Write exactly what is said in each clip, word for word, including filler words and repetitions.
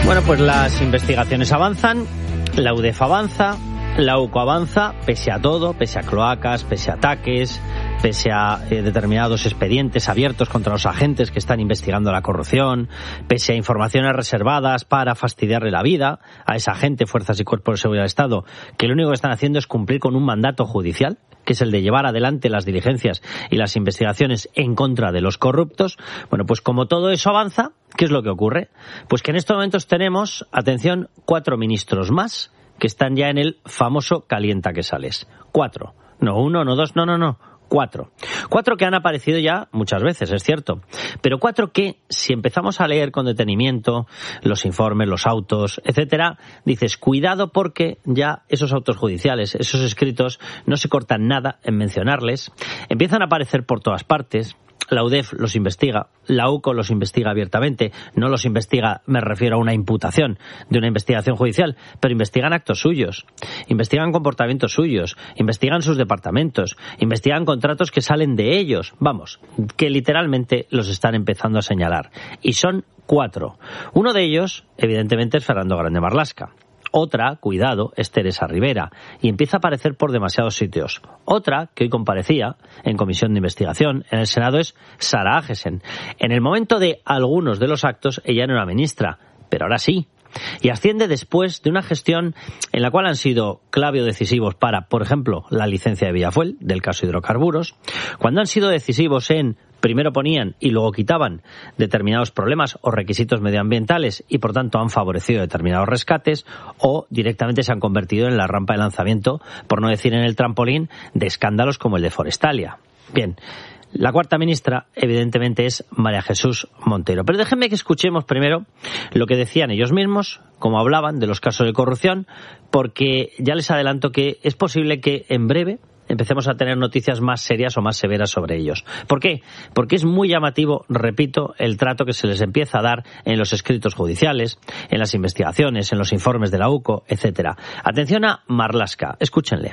Bueno, pues las investigaciones avanzan, la U D E F avanza, la U C O avanza, pese a todo, pese a cloacas, pese a ataques, pese a eh, determinados expedientes abiertos contra los agentes que están investigando la corrupción, pese a informaciones reservadas para fastidiarle la vida a esa gente, fuerzas y cuerpos de seguridad del Estado, que lo único que están haciendo es cumplir con un mandato judicial, que es el de llevar adelante las diligencias y las investigaciones en contra de los corruptos. Bueno, pues como todo eso avanza, ¿qué es lo que ocurre? Pues que en estos momentos tenemos, atención, cuatro ministros más que están ya en el famoso calienta que sales. Cuatro. No uno, no dos, no, no, no. Cuatro. Cuatro que han aparecido ya muchas veces, es cierto. Pero cuatro que, si empezamos a leer con detenimiento los informes, los autos, etcétera, dices, cuidado porque ya esos autos judiciales, esos escritos, no se cortan nada en mencionarles. Empiezan a aparecer por todas partes. La U D E F los investiga, la U C O los investiga abiertamente, no los investiga, me refiero a una imputación de una investigación judicial, pero investigan actos suyos, investigan comportamientos suyos, investigan sus departamentos, investigan contratos que salen de ellos, vamos, que literalmente los están empezando a señalar. Y son cuatro. Uno de ellos, evidentemente, es Fernando Grande Marlaska. Otra, cuidado, es Teresa Rivera, y empieza a aparecer por demasiados sitios. Otra, que hoy comparecía en comisión de investigación en el Senado, es Sara Agesen. En el momento de algunos de los actos, ella no era ministra, pero ahora sí. Y asciende después de una gestión en la cual han sido clave o decisivos para, por ejemplo, la licencia de Villafuel, del caso hidrocarburos, cuando han sido decisivos en primero ponían y luego quitaban determinados problemas o requisitos medioambientales y por tanto han favorecido determinados rescates, o directamente se han convertido en la rampa de lanzamiento, por no decir en el trampolín, de escándalos como el de Forestalia. Bien, la cuarta ministra evidentemente es María Jesús Montero. Pero déjenme que escuchemos primero lo que decían ellos mismos, cómo hablaban de los casos de corrupción, porque ya les adelanto que es posible que en breve empecemos a tener noticias más serias o más severas sobre ellos. ¿Por qué? Porque es muy llamativo, repito, el trato que se les empieza a dar en los escritos judiciales, en las investigaciones, en los informes de la U C O, etcétera. Atención a Marlaska, escúchenle.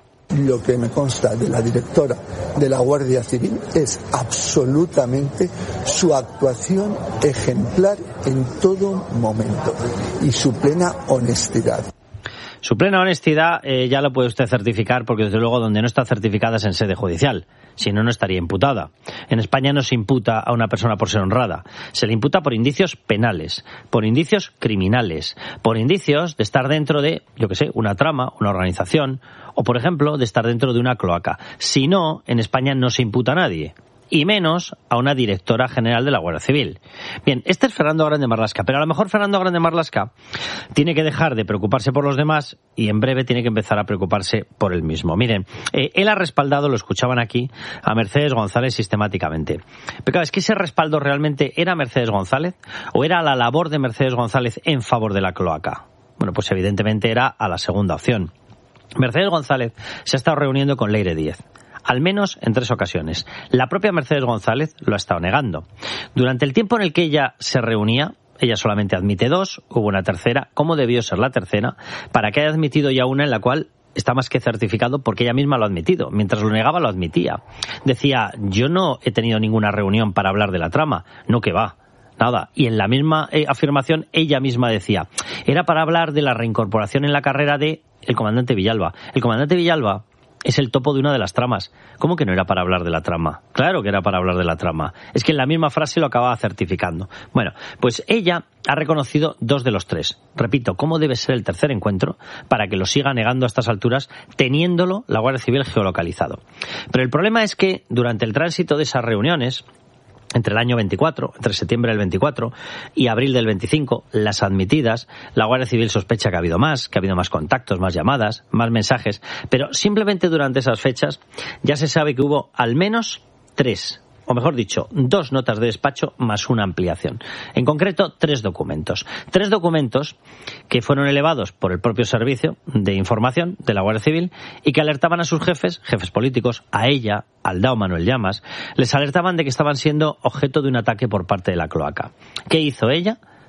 Lo que me consta de la directora de la Guardia Civil es absolutamente su actuación ejemplar en todo momento y su plena honestidad. Su plena honestidad eh, ya lo puede usted certificar, porque desde luego donde no está certificada es en sede judicial. Si no, no estaría imputada. En España no se imputa a una persona por ser honrada. Se le imputa por indicios penales, por indicios criminales, por indicios de estar dentro de, yo qué sé, una trama, una organización, o por ejemplo, de estar dentro de una cloaca. Si no, en España no se imputa a nadie, y menos a una directora general de la Guardia Civil. Bien, este es Fernando Grande Marlaska, pero a lo mejor Fernando Grande Marlaska tiene que dejar de preocuparse por los demás y en breve tiene que empezar a preocuparse por él mismo. Miren, eh, él ha respaldado, lo escuchaban aquí, a Mercedes González sistemáticamente. Pero claro, es que ese respaldo realmente era Mercedes González o era la labor de Mercedes González en favor de la cloaca. Bueno, pues evidentemente era a la segunda opción. Mercedes González se ha estado reuniendo con Leire Díez, al menos en tres ocasiones. La propia Mercedes González lo ha estado negando. Durante el tiempo en el que ella se reunía, ella solamente admite dos, hubo una tercera, ¿cómo debió ser la tercera? Para que haya admitido ya una en la cual está más que certificado porque ella misma lo ha admitido. Mientras lo negaba, lo admitía. Decía, yo no he tenido ninguna reunión para hablar de la trama. No, que va. Nada. Y en la misma eh, afirmación, ella misma decía, era para hablar de la reincorporación en la carrera de el comandante Villalba. El comandante Villalba es el topo de una de las tramas. ¿Cómo que no era para hablar de la trama? Claro que era para hablar de la trama. Es que en la misma frase lo acababa certificando. Bueno, pues ella ha reconocido dos de los tres. Repito, ¿cómo debe ser el tercer encuentro para que lo siga negando a estas alturas, teniéndolo la Guardia Civil geolocalizado? Pero el problema es que durante el tránsito de esas reuniones, entre el año veinticuatro, entre septiembre del veinticuatro y abril del veinticinco, las admitidas, la Guardia Civil sospecha que ha habido más, que ha habido más contactos, más llamadas, más mensajes, pero simplemente durante esas fechas ya se sabe que hubo al menos tres, o mejor dicho, dos notas de despacho más una ampliación. En concreto, tres documentos. Tres documentos que fueron elevados por el propio Servicio de Información de la Guardia Civil y que alertaban a sus jefes, jefes políticos, a ella, al D A O Manuel Llamas, les alertaban de que estaban siendo objeto de un ataque por parte de la cloaca. ¿Qué hizo ella?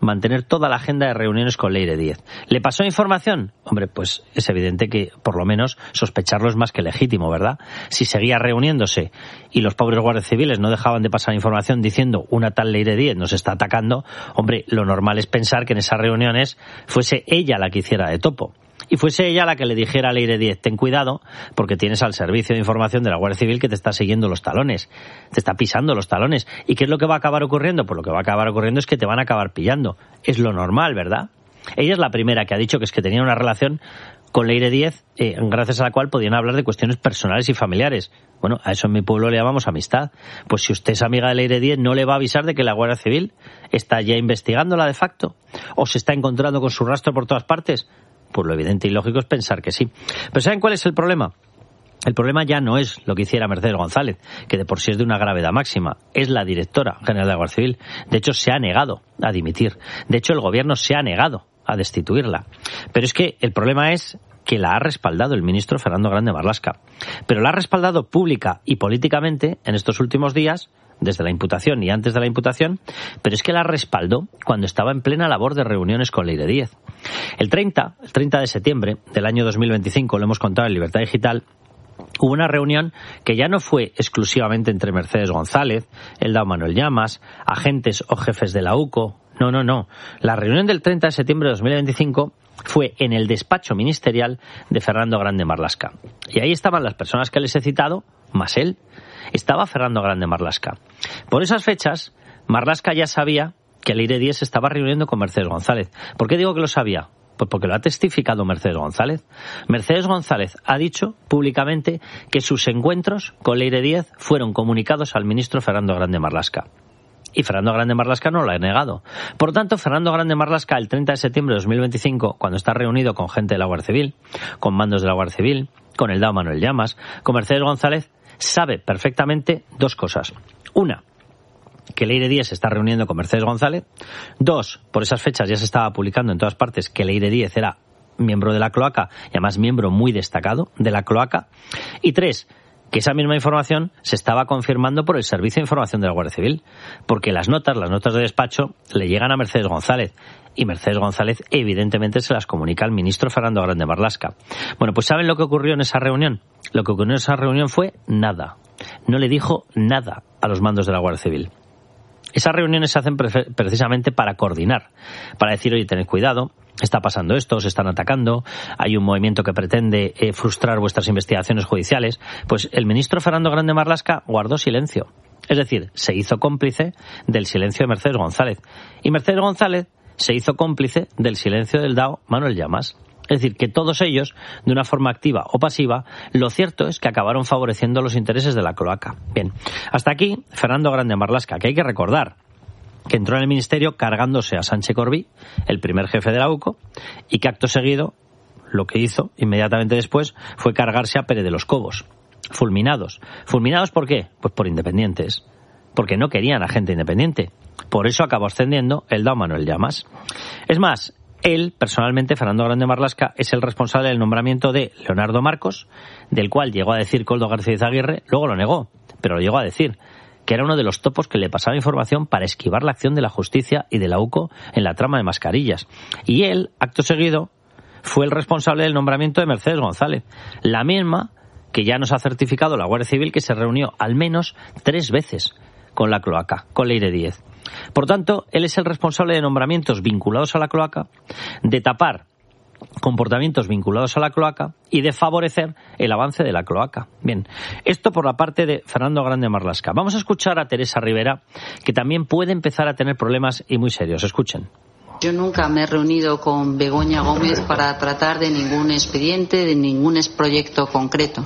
mantener toda la agenda de reuniones con Leire Díez. ¿Le pasó información? Hombre, pues es evidente que por lo menos sospecharlo es más que legítimo, ¿verdad? Si seguía reuniéndose y los pobres guardias civiles no dejaban de pasar información diciendo una tal Leire Díez nos está atacando, hombre, lo normal es pensar que en esas reuniones fuese ella la que hiciera de topo. Y fuese ella la que le dijera a Leire Díez, ten cuidado, porque tienes al servicio de información de la Guardia Civil que te está siguiendo los talones, te está pisando los talones. ¿Y qué es lo que va a acabar ocurriendo? Pues lo que va a acabar ocurriendo es que te van a acabar pillando. Es lo normal, ¿verdad? Ella es la primera que ha dicho que es que tenía una relación con Leire Díez, eh, gracias a la cual podían hablar de cuestiones personales y familiares. Bueno, a eso en mi pueblo le llamamos amistad. Pues si usted es amiga de Leire Díez, ¿no le va a avisar de que la Guardia Civil está ya investigándola de facto? ¿O se está encontrando con su rastro por todas partes? Pues lo evidente y lógico es pensar que sí. Pero ¿saben cuál es el problema? El problema ya no es lo que hiciera Mercedes González, que de por sí es de una gravedad máxima. Es la directora general de la Guardia Civil. De hecho, se ha negado a dimitir. De hecho, el gobierno se ha negado a destituirla. Pero es que el problema es que la ha respaldado el ministro Fernando Grande Marlaska. Pero la ha respaldado pública y políticamente en estos últimos días, desde la imputación y antes de la imputación, pero es que la respaldó cuando estaba en plena labor de reuniones con Leire Díez. El treinta, el treinta de septiembre del año dos mil veinticinco, lo hemos contado en Libertad Digital, hubo una reunión que ya no fue exclusivamente entre Mercedes González, Eldao Manuel Llamas, agentes o jefes de la U C O. No, no, no. La reunión del treinta de septiembre de dos mil veinticinco fue en el despacho ministerial de Fernando Grande Marlaska. Y ahí estaban las personas que les he citado, más él. Estaba Fernando Grande Marlaska. Por esas fechas, Marlaska ya sabía que Leire Díez se estaba reuniendo con Mercedes González. ¿Por qué digo que lo sabía? Pues porque lo ha testificado Mercedes González. Mercedes González ha dicho públicamente que sus encuentros con Leire Díez fueron comunicados al ministro Fernando Grande Marlaska. Y Fernando Grande Marlaska no lo ha negado. Por tanto, Fernando Grande Marlaska, el treinta de septiembre de dos mil veinticinco, cuando está reunido con gente de la Guardia Civil, con mandos de la Guardia Civil, con Eldao Manuel Llamas, con Mercedes González, sabe perfectamente dos cosas. Una, que Leire Díez se está reuniendo con Mercedes González. Dos, por esas fechas ya se estaba publicando en todas partes que Leire Díez era miembro de la cloaca y además miembro muy destacado de la cloaca. Y tres, que esa misma información se estaba confirmando por el Servicio de Información de la Guardia Civil, porque las notas, las notas de despacho, le llegan a Mercedes González, y Mercedes González evidentemente se las comunica al ministro Fernando Grande Marlaska. Bueno, pues ¿saben lo que ocurrió en esa reunión? Lo que ocurrió en esa reunión fue nada. No le dijo nada a los mandos de la Guardia Civil. Esas reuniones se hacen pre- precisamente para coordinar, para decir, oye, tened cuidado, está pasando esto, os están atacando, hay un movimiento que pretende eh, frustrar vuestras investigaciones judiciales. Pues el ministro Fernando Grande Marlaska guardó silencio. Es decir, se hizo cómplice del silencio de Mercedes González. Y Mercedes González se hizo cómplice del silencio del Eldao Manuel Llamas. Es decir, que todos ellos, de una forma activa o pasiva, lo cierto es que acabaron favoreciendo los intereses de la cloaca. Bien, hasta aquí Fernando Grande Marlaska, que hay que recordar que entró en el ministerio cargándose a Sánchez Corbí, el primer jefe de la U C O, y que acto seguido lo que hizo inmediatamente después fue cargarse a Pérez de los Cobos, fulminados. ¿Fulminados por qué? Pues por independientes, porque no querían a gente independiente. Por eso acabó ascendiendo Eldao Manuel Llamas. Es más, él, personalmente, Fernando Grande Marlaska, es el responsable del nombramiento de Leonardo Marcos, del cual llegó a decir Koldo García Izaguirre, luego lo negó, pero lo llegó a decir, que era uno de los topos que le pasaba información para esquivar la acción de la justicia y de la U C O en la trama de Mascarillas. Y él, acto seguido, fue el responsable del nombramiento de Mercedes González, la misma que ya nos ha certificado la Guardia Civil, que se reunió al menos tres veces con la cloaca, con Leire Díez. Por tanto, él es el responsable de nombramientos vinculados a la cloaca, de tapar comportamientos vinculados a la cloaca y de favorecer el avance de la cloaca. Bien, esto por la parte de Fernando Grande Marlaska. Vamos a escuchar a Teresa Rivera, que también puede empezar a tener problemas y muy serios. Escuchen. Yo nunca me he reunido con Begoña Gómez para tratar de ningún expediente, de ningún proyecto concreto.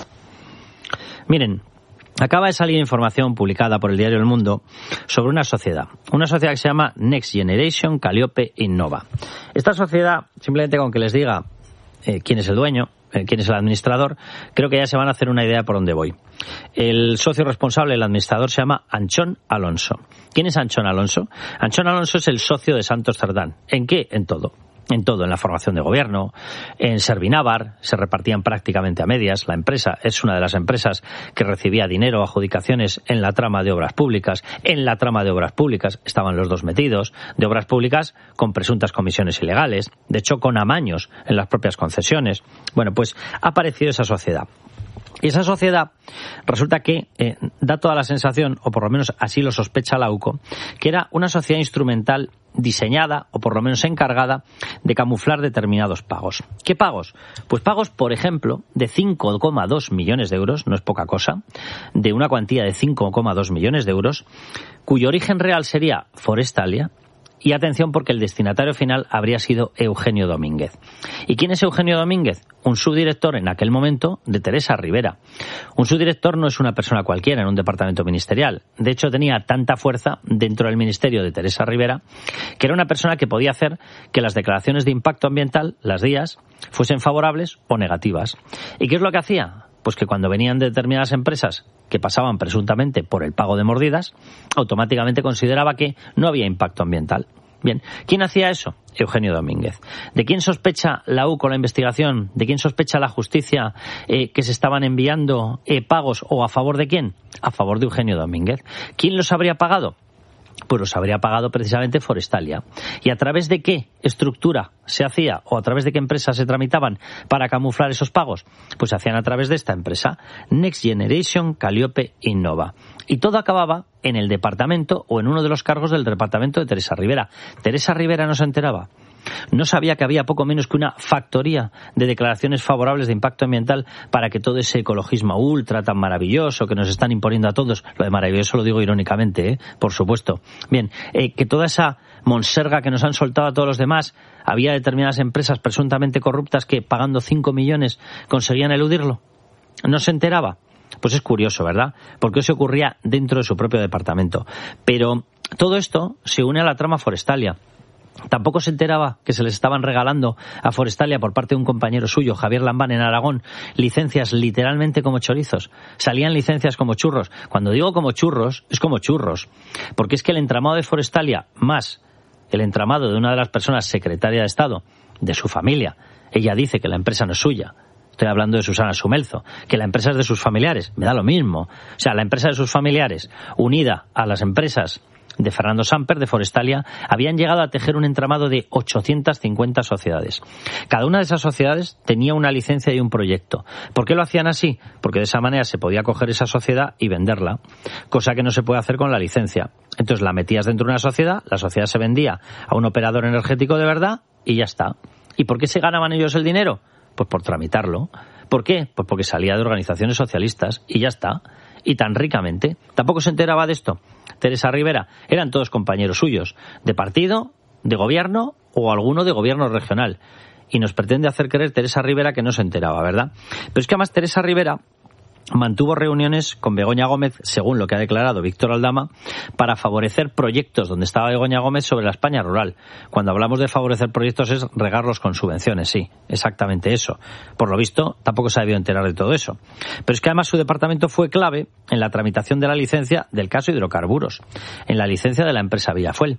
Miren, acaba de salir información publicada por el diario El Mundo sobre una sociedad, una sociedad que se llama Next Generation Calliope Innova. Esta sociedad, simplemente con que les diga eh, quién es el dueño, eh, quién es el administrador, creo que ya se van a hacer una idea por dónde voy. El socio responsable, el administrador, se llama Anchón Alonso. ¿Quién es Anchón Alonso? Anchón Alonso es el socio de Santos Cerdán. ¿En qué? En todo. en todo, en la formación de gobierno, en Servinávar, se repartían prácticamente a medias. La empresa es una de las empresas que recibía dinero, adjudicaciones en la trama de obras públicas. En la trama de obras públicas estaban los dos metidos, de obras públicas con presuntas comisiones ilegales, de hecho con amaños en las propias concesiones. Bueno, pues ha aparecido esa sociedad. Y esa sociedad resulta que eh, da toda la sensación, o por lo menos así lo sospecha la U C O, que era una sociedad instrumental diseñada, o por lo menos encargada, de camuflar determinados pagos. ¿Qué pagos? Pues pagos, por ejemplo, de cinco coma dos millones de euros, no es poca cosa, de una cuantía de cinco coma dos millones de euros, cuyo origen real sería Forestalia. Y atención, porque el destinatario final habría sido Eugenio Domínguez. ¿Y quién es Eugenio Domínguez? Un subdirector en aquel momento de Teresa Rivera. Un subdirector no es una persona cualquiera en un departamento ministerial. De hecho, tenía tanta fuerza dentro del ministerio de Teresa Rivera que era una persona que podía hacer que las declaraciones de impacto ambiental, las D I As, fuesen favorables o negativas. ¿Y qué es lo que hacía? Pues que cuando venían de determinadas empresas que pasaban presuntamente por el pago de mordidas, automáticamente consideraba que no había impacto ambiental. Bien, ¿quién hacía eso? Eugenio Domínguez. ¿De quién sospecha la U con la investigación? ¿De quién sospecha la justicia eh, que se estaban enviando eh, pagos o a favor de quién? A favor de Eugenio Domínguez. ¿Quién los habría pagado? Pues los habría pagado precisamente Forestalia. ¿Y a través de qué estructura se hacía o a través de qué empresas se tramitaban para camuflar esos pagos? Pues se hacían a través de esta empresa, Next Generation Calliope Innova. Y todo acababa en el departamento o en uno de los cargos del departamento de Teresa Rivera. Teresa Rivera no se enteraba. No sabía que había poco menos que una factoría de declaraciones favorables de impacto ambiental para que todo ese ecologismo ultra tan maravilloso que nos están imponiendo a todos, lo de maravilloso lo digo irónicamente, ¿eh? Por supuesto. Bien, eh, que toda esa monserga que nos han soltado a todos los demás, había determinadas empresas presuntamente corruptas que pagando cinco millones conseguían eludirlo. ¿No se enteraba? Pues es curioso, ¿verdad? Porque eso ocurría dentro de su propio departamento. Pero todo esto se une a la trama Forestalia. Tampoco se enteraba que se les estaban regalando a Forestalia por parte de un compañero suyo, Javier Lambán, en Aragón, licencias literalmente como chorizos. Salían licencias como churros. Cuando digo como churros, es como churros. Porque es que el entramado de Forestalia, más el entramado de una de las personas secretaria de Estado, de su familia, ella dice que la empresa no es suya. Estoy hablando de Susana Sumelzo, que la empresa es de sus familiares. Me da lo mismo. O sea, la empresa de sus familiares, unida a las empresas de Fernando Samper, de Forestalia, habían llegado a tejer un entramado de ochocientas cincuenta sociedades. Cada una de esas sociedades tenía una licencia y un proyecto. ¿Por qué lo hacían así? Porque de esa manera se podía coger esa sociedad y venderla, cosa que no se puede hacer con la licencia. Entonces la metías dentro de una sociedad, la sociedad se vendía a un operador energético de verdad y ya está. ¿Y por qué se ganaban ellos el dinero? Pues por tramitarlo. ¿Por qué? Pues porque salía de organizaciones socialistas y ya está. Y tan ricamente. Tampoco se enteraba de esto Teresa Rivera. Eran todos compañeros suyos, de partido, de gobierno o alguno de gobierno regional. Y nos pretende hacer creer Teresa Rivera que no se enteraba, ¿verdad? Pero es que además Teresa Rivera mantuvo reuniones con Begoña Gómez, según lo que ha declarado Víctor Aldama, para favorecer proyectos donde estaba Begoña Gómez sobre la España rural. Cuando hablamos de favorecer proyectos es regarlos con subvenciones, sí, exactamente eso. Por lo visto, tampoco se ha debido enterar de todo eso. Pero es que además su departamento fue clave en la tramitación de la licencia del caso hidrocarburos, en la licencia de la empresa Villafuel.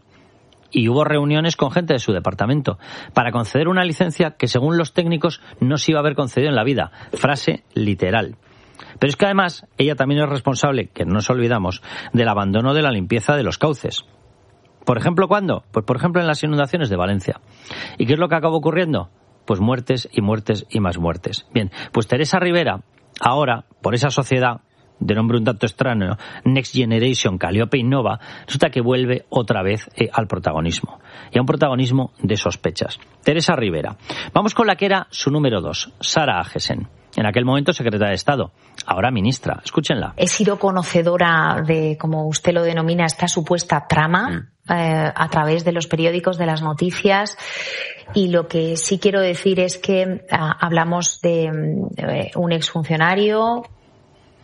Y hubo reuniones con gente de su departamento para conceder una licencia que, según los técnicos, no se iba a haber concedido en la vida. Frase literal. Pero es que además ella también es responsable, que no nos olvidamos, del abandono de la limpieza de los cauces. ¿Por ejemplo cuándo? Pues por ejemplo en las inundaciones de Valencia. ¿Y qué es lo que acabó ocurriendo? Pues muertes y muertes y más muertes. Bien, pues Teresa Rivera, ahora, por esa sociedad de nombre un tanto extraño, Next Generation Calliope Innova, resulta que vuelve otra vez eh, al protagonismo. Y a un protagonismo de sospechas. Teresa Rivera. Vamos con la que era su número dos, Sara Agesen. En aquel momento secretaria de Estado, ahora ministra. Escúchenla. He sido conocedora de, como usted lo denomina, esta supuesta trama mm. eh, a través de los periódicos, de las noticias. Y lo que sí quiero decir es que ah, hablamos de eh, un exfuncionario.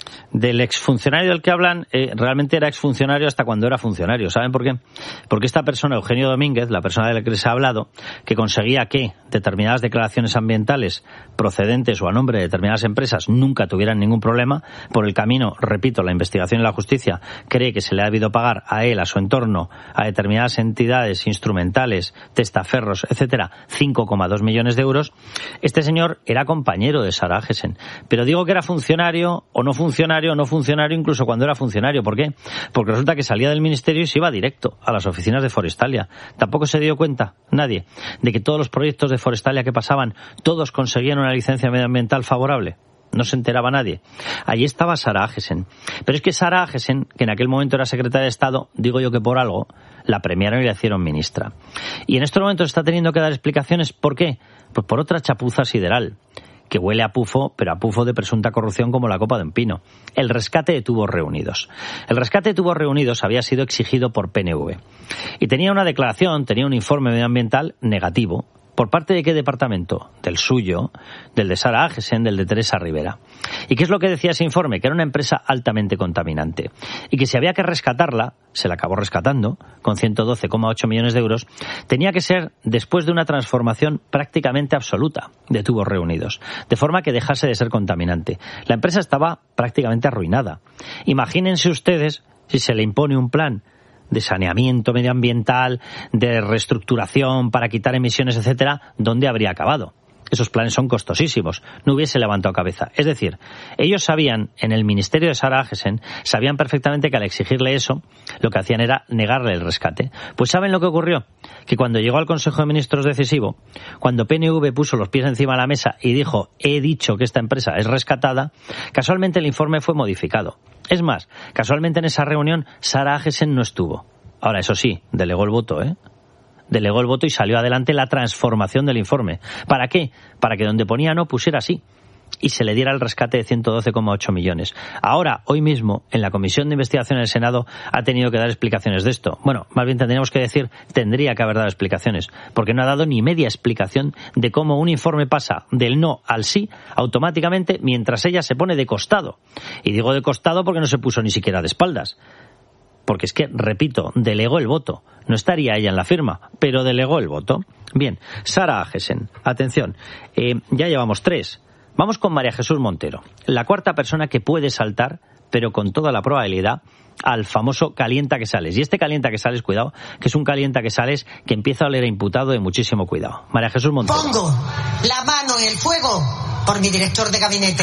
del exfuncionario del que hablan, eh, realmente era exfuncionario hasta cuando era funcionario. ¿Saben por qué? Porque esta persona, Eugenio Domínguez, la persona de la que les ha hablado, que conseguía que determinadas declaraciones ambientales procedentes o a nombre de determinadas empresas nunca tuvieran ningún problema, por el camino, repito, la investigación y la justicia cree que se le ha debido pagar a él, a su entorno, a determinadas entidades instrumentales, testaferros, etcétera, cinco coma dos millones de euros. Este señor era compañero de Sara Agesen. Pero digo que era funcionario o no funcionario, o no funcionario incluso cuando era funcionario. ¿Por qué? Porque resulta que salía del ministerio y se iba directo a las oficinas de Forestalia. Tampoco se dio cuenta nadie de que todos los proyectos de Forestalia que pasaban, todos conseguían una licencia medioambiental favorable. No se enteraba nadie. Allí estaba Sara Agesen. Pero es que Sara Agesen, que en aquel momento era secretaria de Estado, digo yo que por algo, la premiaron y la hicieron ministra. Y en estos momentos está teniendo que dar explicaciones. ¿Por qué? Pues por otra chapuza sideral, que huele a pufo, pero a pufo de presunta corrupción como la copa de un pino. El rescate de Tubos Reunidos. El rescate de Tubos Reunidos había sido exigido por P N V. Y tenía una declaración, tenía un informe medioambiental negativo. ¿Por parte de qué departamento? Del suyo, del de Sara Agesen, del de Teresa Rivera. ¿Y qué es lo que decía ese informe? Que era una empresa altamente contaminante. Y que si había que rescatarla, se la acabó rescatando, con ciento doce coma ocho millones de euros, tenía que ser después de una transformación prácticamente absoluta de Tubos Reunidos, de forma que dejase de ser contaminante. La empresa estaba prácticamente arruinada. Imagínense ustedes si se le impone un plan de saneamiento medioambiental, de reestructuración para quitar emisiones, etcétera, ¿dónde habría acabado? Esos planes son costosísimos, no hubiese levantado cabeza. Es decir, ellos sabían, en el ministerio de Sara Agesen, sabían perfectamente que al exigirle eso, lo que hacían era negarle el rescate. Pues ¿saben lo que ocurrió? Que cuando llegó al Consejo de Ministros decisivo, cuando P N V puso los pies encima de la mesa y dijo, he dicho que esta empresa es rescatada, casualmente el informe fue modificado. Es más, casualmente en esa reunión Sara Agesen no estuvo. Ahora, eso sí, delegó el voto, ¿eh? Delegó el voto y salió adelante la transformación del informe. ¿Para qué? Para que donde ponía no pusiera sí y se le diera el rescate de ciento doce coma ocho millones. Ahora, hoy mismo, en la Comisión de Investigación del Senado ha tenido que dar explicaciones de esto. Bueno, más bien tendríamos que decir, tendría que haber dado explicaciones, porque no ha dado ni media explicación de cómo un informe pasa del no al sí automáticamente mientras ella se pone de costado. Y digo de costado porque no se puso ni siquiera de espaldas. Porque es que, repito, delegó el voto. No estaría ella en la firma, pero delegó el voto. Bien, Sara Agesen, atención, eh, ya llevamos tres. Vamos con María Jesús Montero, la cuarta persona que puede saltar, pero con toda la probabilidad, al famoso calienta que sales. Y este calienta que sales, cuidado, que es un calienta que sales que empieza a oler a imputado de muchísimo cuidado. María Jesús Montero. Pongo la mano en el fuego por mi director de gabinete.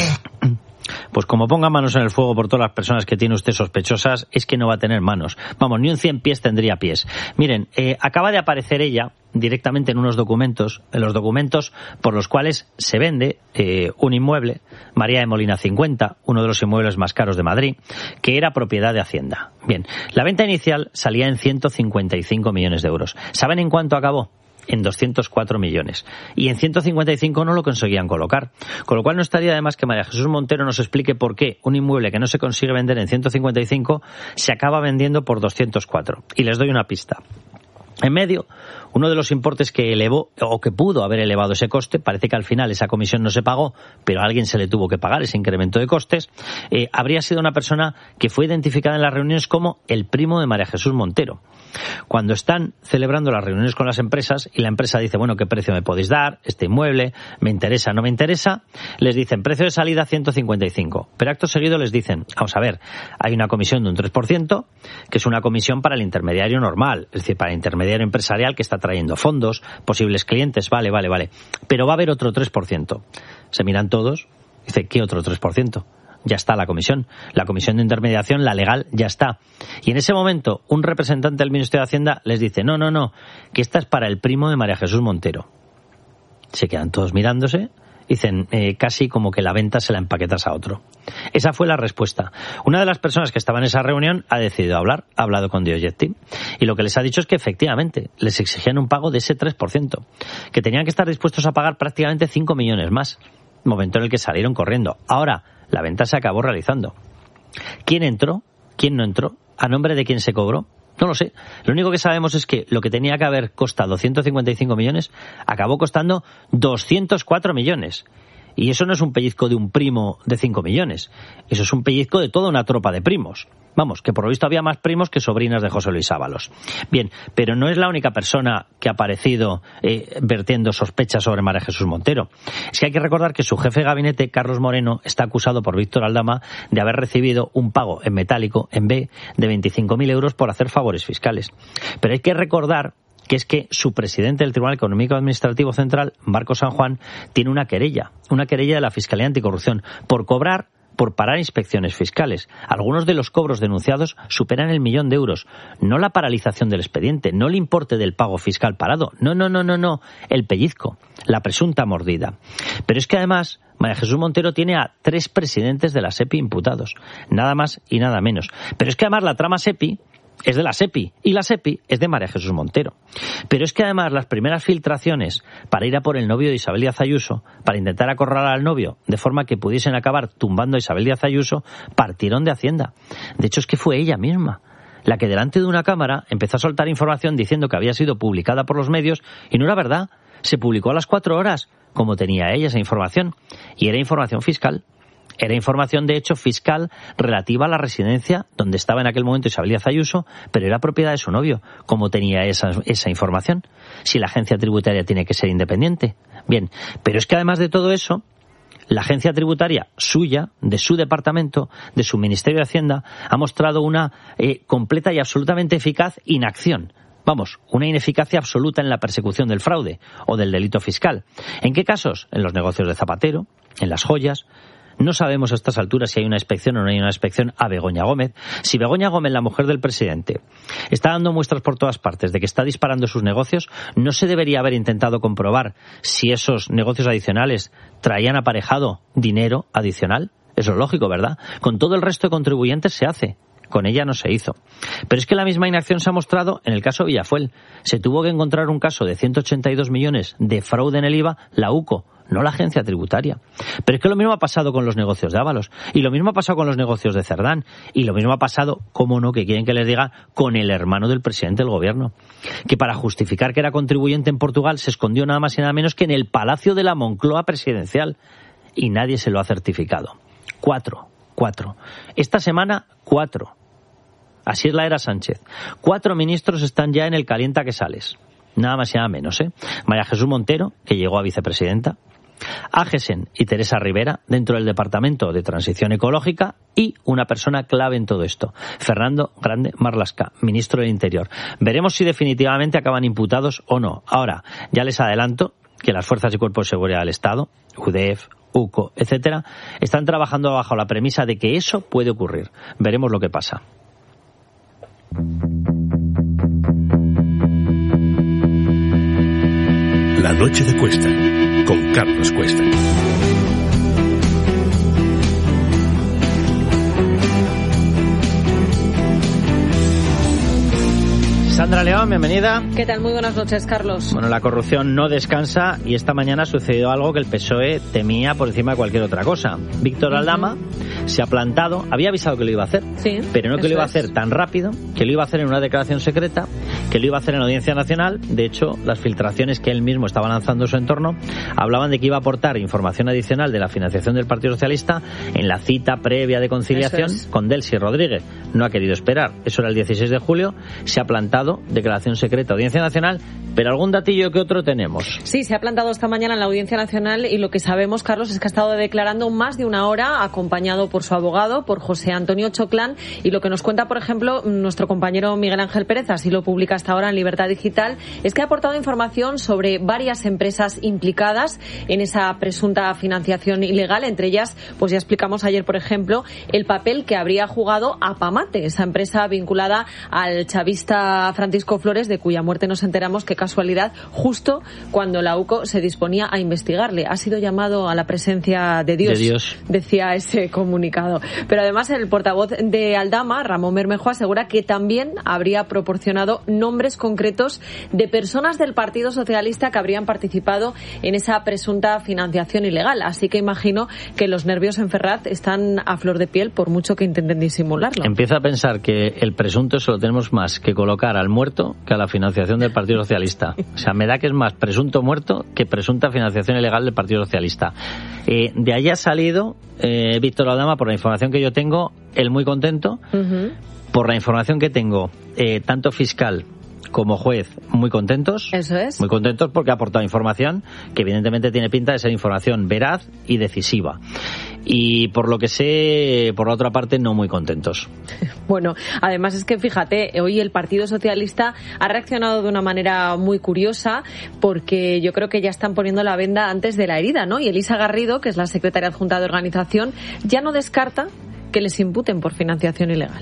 Pues como ponga manos en el fuego por todas las personas que tiene usted sospechosas, es que no va a tener manos. Vamos, ni un cien pies tendría pies. Miren, eh, acaba de aparecer ella directamente en unos documentos, en los documentos por los cuales se vende eh, un inmueble, María de Molina cincuenta, uno de los inmuebles más caros de Madrid, que era propiedad de Hacienda. Bien, la venta inicial salía en ciento cincuenta y cinco millones de euros. ¿Saben en cuánto acabó? En doscientos cuatro millones. Y en ciento cincuenta y cinco no lo conseguían colocar. Con lo cual no estaría de más que María Jesús Montero nos explique por qué un inmueble que no se consigue vender en ciento cincuenta y cinco se acaba vendiendo por doscientos cuatro. Y les doy una pista. En medio, uno de los importes que elevó, o que pudo haber elevado ese coste, parece que al final esa comisión no se pagó, pero a alguien se le tuvo que pagar ese incremento de costes, eh, habría sido una persona que fue identificada en las reuniones como el primo de María Jesús Montero. Cuando están celebrando las reuniones con las empresas y la empresa dice, bueno, ¿qué precio me podéis dar? Este inmueble, ¿me interesa, no me interesa? Les dicen, precio de salida ciento cincuenta y cinco. Pero acto seguido les dicen, vamos a ver, hay una comisión de un tres por ciento, que es una comisión para el intermediario normal, es decir, para el intermediario empresarial que está trayendo fondos, posibles clientes, vale, vale, vale. Pero va a haber otro tres por ciento. Se miran todos, dice, ¿qué otro tres por ciento? Ya está la comisión. La comisión de intermediación, la legal, ya está. Y en ese momento, un representante del Ministerio de Hacienda les dice, no, no, no, que esta es para el primo de María Jesús Montero. Se quedan todos mirándose, dicen, eh, casi como que la venta se la empaquetas a otro. Esa fue la respuesta. Una de las personas que estaba en esa reunión ha decidido hablar, ha hablado con Diogetti, y lo que les ha dicho es que efectivamente les exigían un pago de ese tres por ciento, que tenían que estar dispuestos a pagar prácticamente cinco millones más, momento en el que salieron corriendo. Ahora, la venta se acabó realizando. ¿Quién entró? ¿Quién no entró? ¿A nombre de quién se cobró? No lo sé. Lo único que sabemos es que lo que tenía que haber costado ciento cincuenta y cinco millones acabó costando doscientos cuatro millones. Y eso no es un pellizco de un primo de cinco millones. Eso es un pellizco de toda una tropa de primos. Vamos, que por lo visto había más primos que sobrinas de José Luis Ábalos. Bien, pero no es la única persona que ha aparecido eh, vertiendo sospechas sobre María Jesús Montero. Es que hay que recordar que su jefe de gabinete, Carlos Moreno, está acusado por Víctor Aldama de haber recibido un pago en metálico, en B, de veinticinco mil euros por hacer favores fiscales. Pero hay que recordar que es que su presidente del Tribunal Económico Administrativo Central, Marcos San Juan, tiene una querella, una querella de la Fiscalía Anticorrupción por cobrar, por parar inspecciones fiscales. Algunos de los cobros denunciados superan el millón de euros. No la paralización del expediente, no el importe del pago fiscal parado. No, no, no, no, no. El pellizco, la presunta mordida. Pero es que además María Jesús Montero tiene a tres presidentes de la SEPI imputados. Nada más y nada menos. Pero es que además la trama SEPI es de la SEPI, y la SEPI es de María Jesús Montero. Pero es que además las primeras filtraciones para ir a por el novio de Isabel Díaz Ayuso, para intentar acorralar al novio de forma que pudiesen acabar tumbando a Isabel Díaz Ayuso, partieron de Hacienda. De hecho, es que fue ella misma la que delante de una cámara empezó a soltar información diciendo que había sido publicada por los medios, y no era verdad. Se publicó a las cuatro horas, como tenía ella esa información, y era información fiscal. Era información, de hecho, fiscal relativa a la residencia donde estaba en aquel momento Isabel Díaz Ayuso, pero era propiedad de su novio. ¿Cómo tenía esa, esa información? Si la agencia tributaria tiene que ser independiente. Bien, pero es que además de todo eso, la agencia tributaria suya, de su departamento, de su Ministerio de Hacienda, ha mostrado una eh, completa y absolutamente eficaz inacción. Vamos, una ineficacia absoluta en la persecución del fraude o del delito fiscal. ¿En qué casos? En los negocios de Zapatero, en las joyas. No sabemos a estas alturas si hay una inspección o no hay una inspección a Begoña Gómez. Si Begoña Gómez, la mujer del presidente, está dando muestras por todas partes de que está disparando sus negocios, ¿no se debería haber intentado comprobar si esos negocios adicionales traían aparejado dinero adicional? Eso es lógico, ¿verdad? Con todo el resto de contribuyentes se hace. Con ella no se hizo. Pero es que la misma inacción se ha mostrado en el caso Villafuel. Se tuvo que encontrar un caso de ciento ochenta y dos millones de fraude en el I V A, la U C O, no la agencia tributaria. Pero es que lo mismo ha pasado con los negocios de Ábalos, y lo mismo ha pasado con los negocios de Cerdán, y lo mismo ha pasado, cómo no, que quieren que les diga, con el hermano del presidente del gobierno, que para justificar que era contribuyente en Portugal se escondió nada más y nada menos que en el Palacio de la Moncloa presidencial, y nadie se lo ha certificado. Cuatro. Cuatro. Esta semana, cuatro. Así es la era Sánchez. Cuatro ministros están ya en el calienta que sales. Nada más y nada menos, ¿eh? María Jesús Montero, que llegó a vicepresidenta. Ágesen y Teresa Rivera, dentro del Departamento de Transición Ecológica. Y una persona clave en todo esto, Fernando Grande Marlaska, ministro del Interior. Veremos si definitivamente acaban imputados o no. Ahora, ya les adelanto que las fuerzas y cuerpos de seguridad del Estado, U D E F, U C O, etcétera, están trabajando bajo la premisa de que eso puede ocurrir. Veremos lo que pasa. La noche de Cuesta, con Carlos Cuesta. Sandra León, bienvenida. ¿Qué tal? Muy buenas noches, Carlos. Bueno, la corrupción no descansa y esta mañana ha sucedido algo que el P S O E temía por encima de cualquier otra cosa. Víctor Aldama uh-huh. se ha plantado, había avisado que lo iba a hacer, sí, pero no que lo iba a hacer es. tan rápido, que lo iba a hacer en una declaración secreta, que lo iba a hacer en la Audiencia Nacional. De hecho, las filtraciones que él mismo estaba lanzando en su entorno hablaban de que iba a aportar información adicional de la financiación del Partido Socialista en la cita previa de conciliación es. con Delcy Rodríguez. No ha querido esperar. Eso era el dieciséis de julio. Se ha plantado, declaración secreta, Audiencia Nacional, pero algún datillo que otro tenemos. Sí, se ha plantado esta mañana en la Audiencia Nacional y lo que sabemos, Carlos, es que ha estado declarando más de una hora, acompañado por su abogado, por José Antonio Choclán, y lo que nos cuenta, por ejemplo, nuestro compañero Miguel Ángel Pérez, así lo publica hasta ahora en Libertad Digital, es que ha aportado información sobre varias empresas implicadas en esa presunta financiación ilegal, entre ellas, pues ya explicamos ayer, por ejemplo, el papel que habría jugado Apamate, esa empresa vinculada al chavista Francisco Flores, de cuya muerte nos enteramos, qué casualidad, justo cuando la U C O se disponía a investigarle. Ha sido llamado a la presencia de Dios, de Dios. decía ese comunicado. comunicado. Pero además el portavoz de Aldama, Ramón Bermejo, asegura que también habría proporcionado nombres concretos de personas del Partido Socialista que habrían participado en esa presunta financiación ilegal. Así que imagino que los nervios en Ferraz están a flor de piel por mucho que intenten disimularlo. Empiezo a pensar que el presunto solo tenemos más que colocar al muerto que a la financiación del Partido Socialista. O sea, me da que es más presunto muerto que presunta financiación ilegal del Partido Socialista. Eh, de ahí ha salido eh, Víctor Aldama, por la información que yo tengo, él muy contento. Uh-huh. Por la información que tengo, eh, tanto fiscal como juez, muy contentos. Eso es. Muy contentos porque ha aportado información que evidentemente tiene pinta de ser información veraz y decisiva. Y por lo que sé, por la otra parte, no muy contentos. Bueno, además es que fíjate, hoy el Partido Socialista ha reaccionado de una manera muy curiosa porque yo creo que ya están poniendo la venda antes de la herida, ¿no? Y Elisa Garrido, que es la secretaria adjunta de organización, ya no descarta que les imputen por financiación ilegal.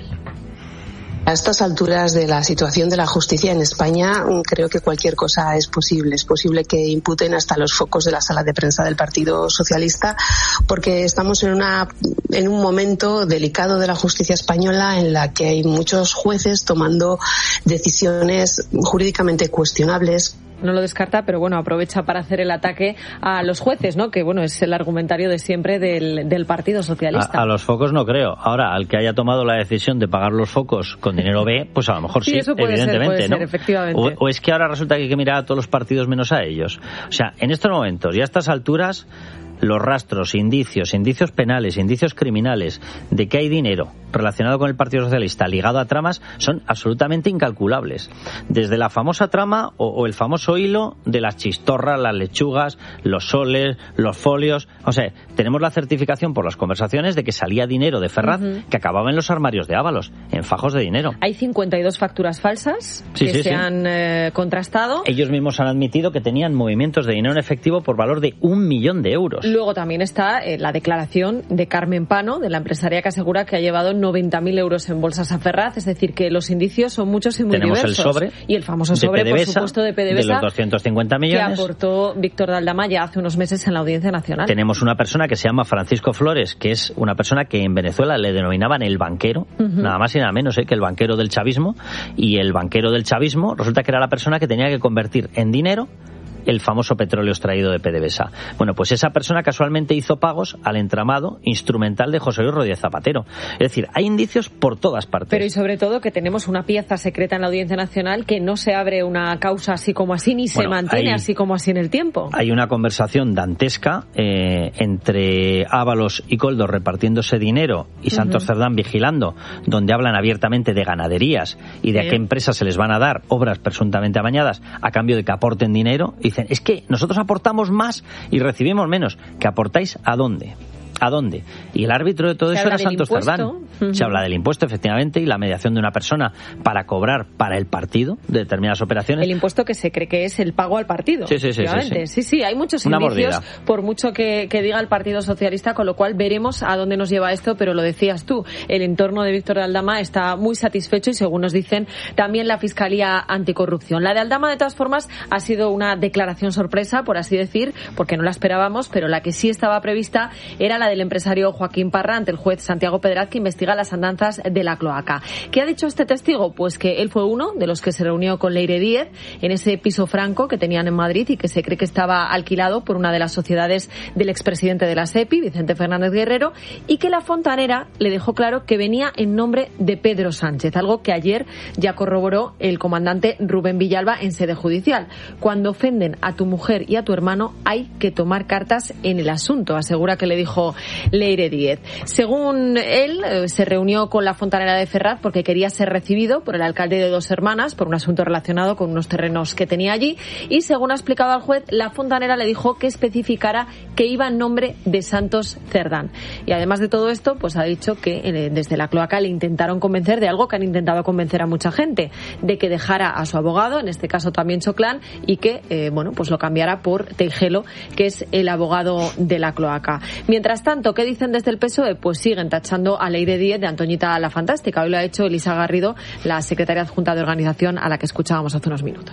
A estas alturas de la situación de la justicia en España, creo que cualquier cosa es posible. Es posible que imputen hasta los focos de la sala de prensa del Partido Socialista, porque estamos en una en un momento delicado de la justicia española en la que hay muchos jueces tomando decisiones jurídicamente cuestionables. No lo descarta, pero bueno, aprovecha para hacer el ataque a los jueces, ¿no? Que bueno, es el argumentario de siempre del, del Partido Socialista. A, a los focos no creo. Ahora, al que haya tomado la decisión de pagar los focos con dinero B, pues a lo mejor sí, sí eso puede evidentemente, ser, puede ¿no? ser, efectivamente. O, o es que ahora resulta que hay que mirar a todos los partidos menos a ellos. O sea, en estos momentos y a estas alturas, los rastros, indicios, indicios penales, indicios criminales de que hay dinero relacionado con el Partido Socialista ligado a tramas son absolutamente incalculables. Desde la famosa trama o, o el famoso hilo de las chistorras, las lechugas, los soles, los folios. O sea, tenemos la certificación por las conversaciones de que salía dinero de Ferraz uh-huh. que acababa en los armarios de Ábalos, en fajos de dinero. Hay cincuenta y dos facturas falsas sí, que sí, se sí. han eh, contrastado. Ellos mismos han admitido que tenían movimientos de dinero en efectivo por valor de un millón de euros. Luego también está eh, la declaración de Carmen Pano, de la empresaria que asegura que ha llevado noventa mil euros en bolsas a Ferraz, es decir, que los indicios son muchos y muy Tenemos diversos. Tenemos el sobre y el famoso sobre, por supuesto, de PDVSA, de los doscientos cincuenta millones. Que aportó Víctor de Aldama ya hace unos meses en la Audiencia Nacional. Tenemos una persona que se llama Francisco Flores, que es una persona que en Venezuela le denominaban el banquero, uh-huh. nada más y nada menos ¿eh? que el banquero del chavismo, y el banquero del chavismo resulta que era la persona que tenía que convertir en dinero el famoso petróleo extraído de PDVSA. Bueno, pues esa persona casualmente hizo pagos al entramado instrumental de José Luis Rodríguez Zapatero. Es decir, hay indicios por todas partes. Pero y sobre todo que tenemos una pieza secreta en la Audiencia Nacional que no se abre una causa así como así, ni se bueno, mantiene hay, así como así en el tiempo. Hay una conversación dantesca eh, entre Ábalos y Koldo repartiéndose dinero y Santos uh-huh. Cerdán vigilando, donde hablan abiertamente de ganaderías y de sí. a qué empresas se les van a dar obras presuntamente amañadas a cambio de que aporten dinero. Y dicen, es que nosotros aportamos más y recibimos menos. ¿Que aportáis a dónde? ¿A dónde? Y el árbitro de todo eso era Santos Cerdán. Uh-huh. Se habla del impuesto, efectivamente, y la mediación de una persona para cobrar para el partido de determinadas operaciones. El impuesto que se cree que es el pago al partido. Sí, sí, sí. Sí, sí. sí, sí hay muchos una indicios, mordida. Por mucho que, que diga el Partido Socialista, con lo cual veremos a dónde nos lleva esto, pero lo decías tú, el entorno de Víctor de Aldama está muy satisfecho y, según nos dicen, también la Fiscalía Anticorrupción. La de Aldama, de todas formas, ha sido una declaración sorpresa, por así decir, porque no la esperábamos, pero la que sí estaba prevista era la del empresario Joaquín Parra ante el juez Santiago Pedraz, que investiga las andanzas de la cloaca. ¿Qué ha dicho este testigo? Pues que él fue uno de los que se reunió con Leire Díez en ese piso franco que tenían en Madrid y que se cree que estaba alquilado por una de las sociedades del expresidente de la SEPI, Vicente Fernández Guerrero, y que la fontanera le dejó claro que venía en nombre de Pedro Sánchez, algo que ayer ya corroboró el comandante Rubén Villalba en sede judicial. Cuando ofenden a tu mujer y a tu hermano hay que tomar cartas en el asunto, asegura que le dijo Leire Díez. Según él, eh, se reunió con la fontanera de Ferraz porque quería ser recibido por el alcalde de Dos Hermanas por un asunto relacionado con unos terrenos que tenía allí, y según ha explicado al juez, la fontanera le dijo que especificara que iba en nombre de Santos Cerdán. Y además de todo esto, pues ha dicho que eh, desde la cloaca le intentaron convencer de algo que han intentado convencer a mucha gente, de que dejara a su abogado, en este caso también Choclán, y que eh, bueno, pues lo cambiara por Teijelo, que es el abogado de la cloaca. Mientras tanto, ¿qué dicen desde el P S O E? Pues siguen tachando a Leire Díez de Antoñita la Fantástica. Hoy lo ha hecho Elisa Garrido, la secretaria adjunta de organización, a la que escuchábamos hace unos minutos.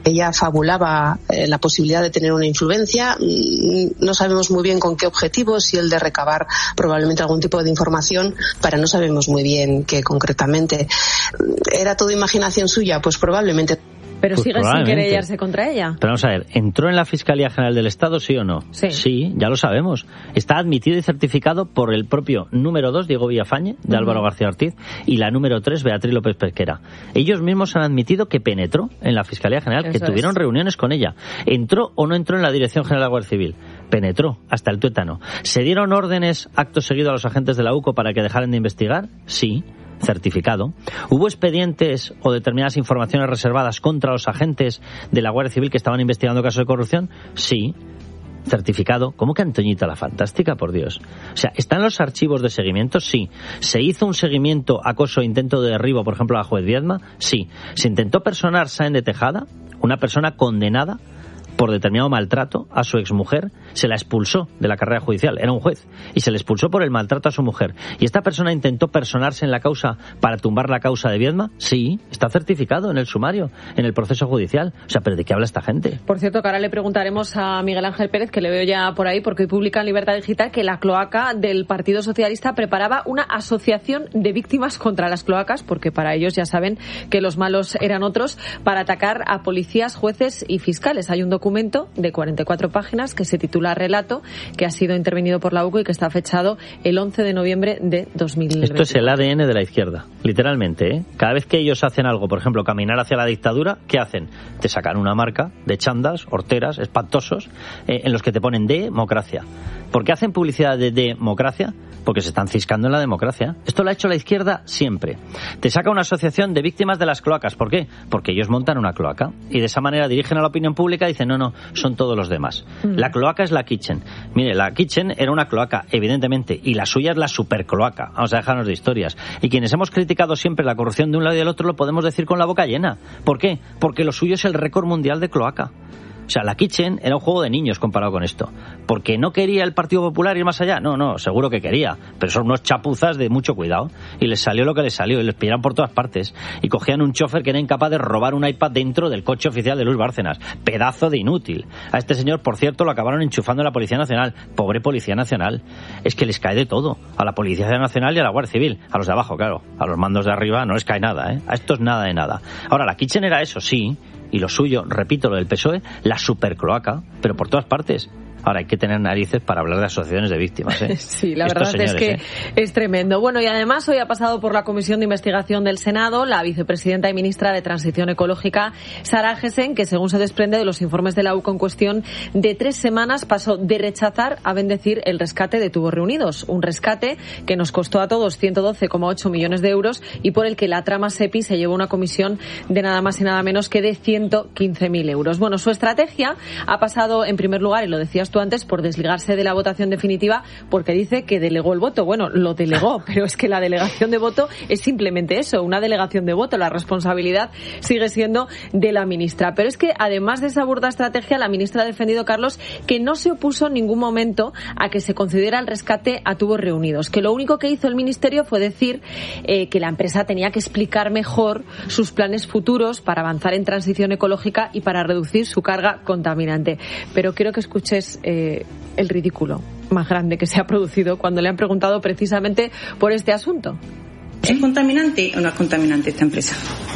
ella fabulaba eh, la posibilidad de tener una influencia. No sabemos muy bien con qué objetivo, si el de recabar probablemente algún tipo de información, para no sabemos muy bien qué concretamente. ¿Era todo imaginación suya? Pues probablemente. Pero Pues sigue sin querellarse contra ella. Pero vamos a ver, ¿entró en la Fiscalía General del Estado, sí o no? Sí. Sí, ya lo sabemos. Está admitido y certificado por el propio número dos, Diego Villafañe, de uh-huh. Álvaro García Ortiz, y la número tres, Beatriz López Pesquera. Ellos mismos han admitido que penetró en la Fiscalía General, Eso que tuvieron es. reuniones con ella. ¿Entró o no entró en la Dirección General de la Guardia Civil? Penetró, hasta el tuétano. ¿Se dieron órdenes acto seguido a los agentes de la U C O para que dejaran de investigar? Sí. Certificado. ¿Hubo expedientes o determinadas informaciones reservadas contra los agentes de la Guardia Civil que estaban investigando casos de corrupción? Sí. Certificado. ¿Cómo que Antoñita la Fantástica, por Dios? O sea, ¿están los archivos de seguimiento? Sí. ¿Se hizo un seguimiento, acoso, intento de derribo, por ejemplo, a la juez Viedma? Sí. ¿Se intentó personar Sáenz de Tejada, una persona condenada por determinado maltrato a su exmujer? Se la expulsó de la carrera judicial, era un juez, y se le expulsó por el maltrato a su mujer. ¿Y esta persona intentó personarse en la causa para tumbar la causa de Viedma? Sí, está certificado en el sumario, en el proceso judicial. O sea, ¿pero de qué habla esta gente? Por cierto, que ahora le preguntaremos a Miguel Ángel Pérez, que le veo ya por ahí, porque hoy publica en Libertad Digital que la cloaca del Partido Socialista preparaba una asociación de víctimas contra las cloacas, porque para ellos ya saben que los malos eran otros, para atacar a policías, jueces y fiscales. Hay un documento documento de cuarenta y cuatro páginas que se titula Relato, que ha sido intervenido por la U C O y que está fechado el once de noviembre de dos mil veinte. Esto es el A D N de la izquierda, literalmente, ¿eh? Cada vez que ellos hacen algo, por ejemplo, caminar hacia la dictadura, ¿qué hacen? Te sacan una marca de chandas, horteras, espantosos, eh, en los que te ponen democracia. ¿Por qué hacen publicidad de democracia? Porque se están ciscando en la democracia. Esto lo ha hecho la izquierda siempre. Te saca una asociación de víctimas de las cloacas. ¿Por qué? Porque ellos montan una cloaca y de esa manera dirigen a la opinión pública y dicen, no, no, son todos los demás. Mm. La cloaca es la Kitchen. Mire, la Kitchen era una cloaca, evidentemente, y la suya es la supercloaca. Vamos a dejarnos de historias. Y quienes hemos criticado siempre la corrupción de un lado y del otro lo podemos decir con la boca llena. ¿Por qué? Porque lo suyo es el récord mundial de cloaca. O sea, la Kitchen era un juego de niños comparado con esto. ¿Porque no quería el Partido Popular ir más allá? No, no, seguro que quería. Pero son unos chapuzas de mucho cuidado. Y les salió lo que les salió. Y les pillaron por todas partes. Y cogían un chofer que era incapaz de robar un iPad dentro del coche oficial de Luis Bárcenas. Pedazo de inútil. A este señor, por cierto, lo acabaron enchufando en la Policía Nacional. Pobre Policía Nacional. Es que les cae de todo. A la Policía Nacional y a la Guardia Civil. A los de abajo, claro. A los mandos de arriba no les cae nada, ¿eh? A estos nada de nada. Ahora, la Kitchen era eso, sí. Y lo suyo, repito, lo del P S O E, la supercloaca, pero por todas partes. Ahora hay que tener narices para hablar de asociaciones de víctimas, ¿eh? Sí, la Estos verdad señores, es que ¿eh? es tremendo. Bueno, y además hoy ha pasado por la Comisión de Investigación del Senado la vicepresidenta y ministra de Transición Ecológica, Sara Agesen, que según se desprende de los informes de la U C O en cuestión de tres semanas pasó de rechazar a bendecir el rescate de Tubos Reunidos. Un rescate que nos costó a todos ciento doce coma ocho millones de euros y por el que la trama SEPI se llevó una comisión de nada más y nada menos que de ciento quince mil euros. Bueno, su estrategia ha pasado en primer lugar, y lo decías tú antes, por desligarse de la votación definitiva porque dice que delegó el voto. Bueno, lo delegó, pero es que la delegación de voto es simplemente eso, una delegación de voto. La responsabilidad sigue siendo de la ministra. Pero es que además de esa burda estrategia, la ministra ha defendido, Carlos, que no se opuso en ningún momento a que se concediera el rescate a Tubos Reunidos, que lo único que hizo el ministerio fue decir eh, que la empresa tenía que explicar mejor sus planes futuros para avanzar en transición ecológica y para reducir su carga contaminante. Pero quiero que escuches eh, el ridículo más grande que se ha producido cuando le han preguntado precisamente por este asunto. ¿Es contaminante o no es contaminante esta empresa?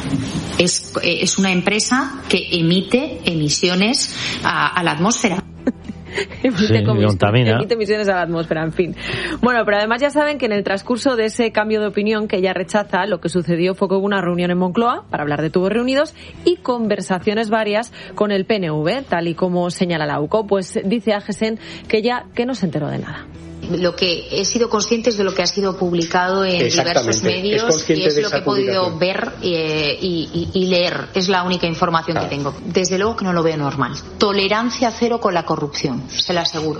Es, es una empresa que emite emisiones a, a la atmósfera. Emite, sí, contamina. emite emisiones a la atmósfera, en fin. Bueno, pero además ya saben que en el transcurso de ese cambio de opinión que ella rechaza, lo que sucedió fue que hubo una reunión en Moncloa para hablar de Tubos Reunidos y conversaciones varias con el P N V, tal y como señala la U C O. Pues dice Agesen que ella que no se enteró de nada. Lo que he sido consciente es de lo que ha sido publicado en diversos medios y es lo que he podido ver eh, y, y, y leer. Es la única información ah. que tengo. Desde luego que no lo veo normal. Tolerancia cero con la corrupción, se lo aseguro.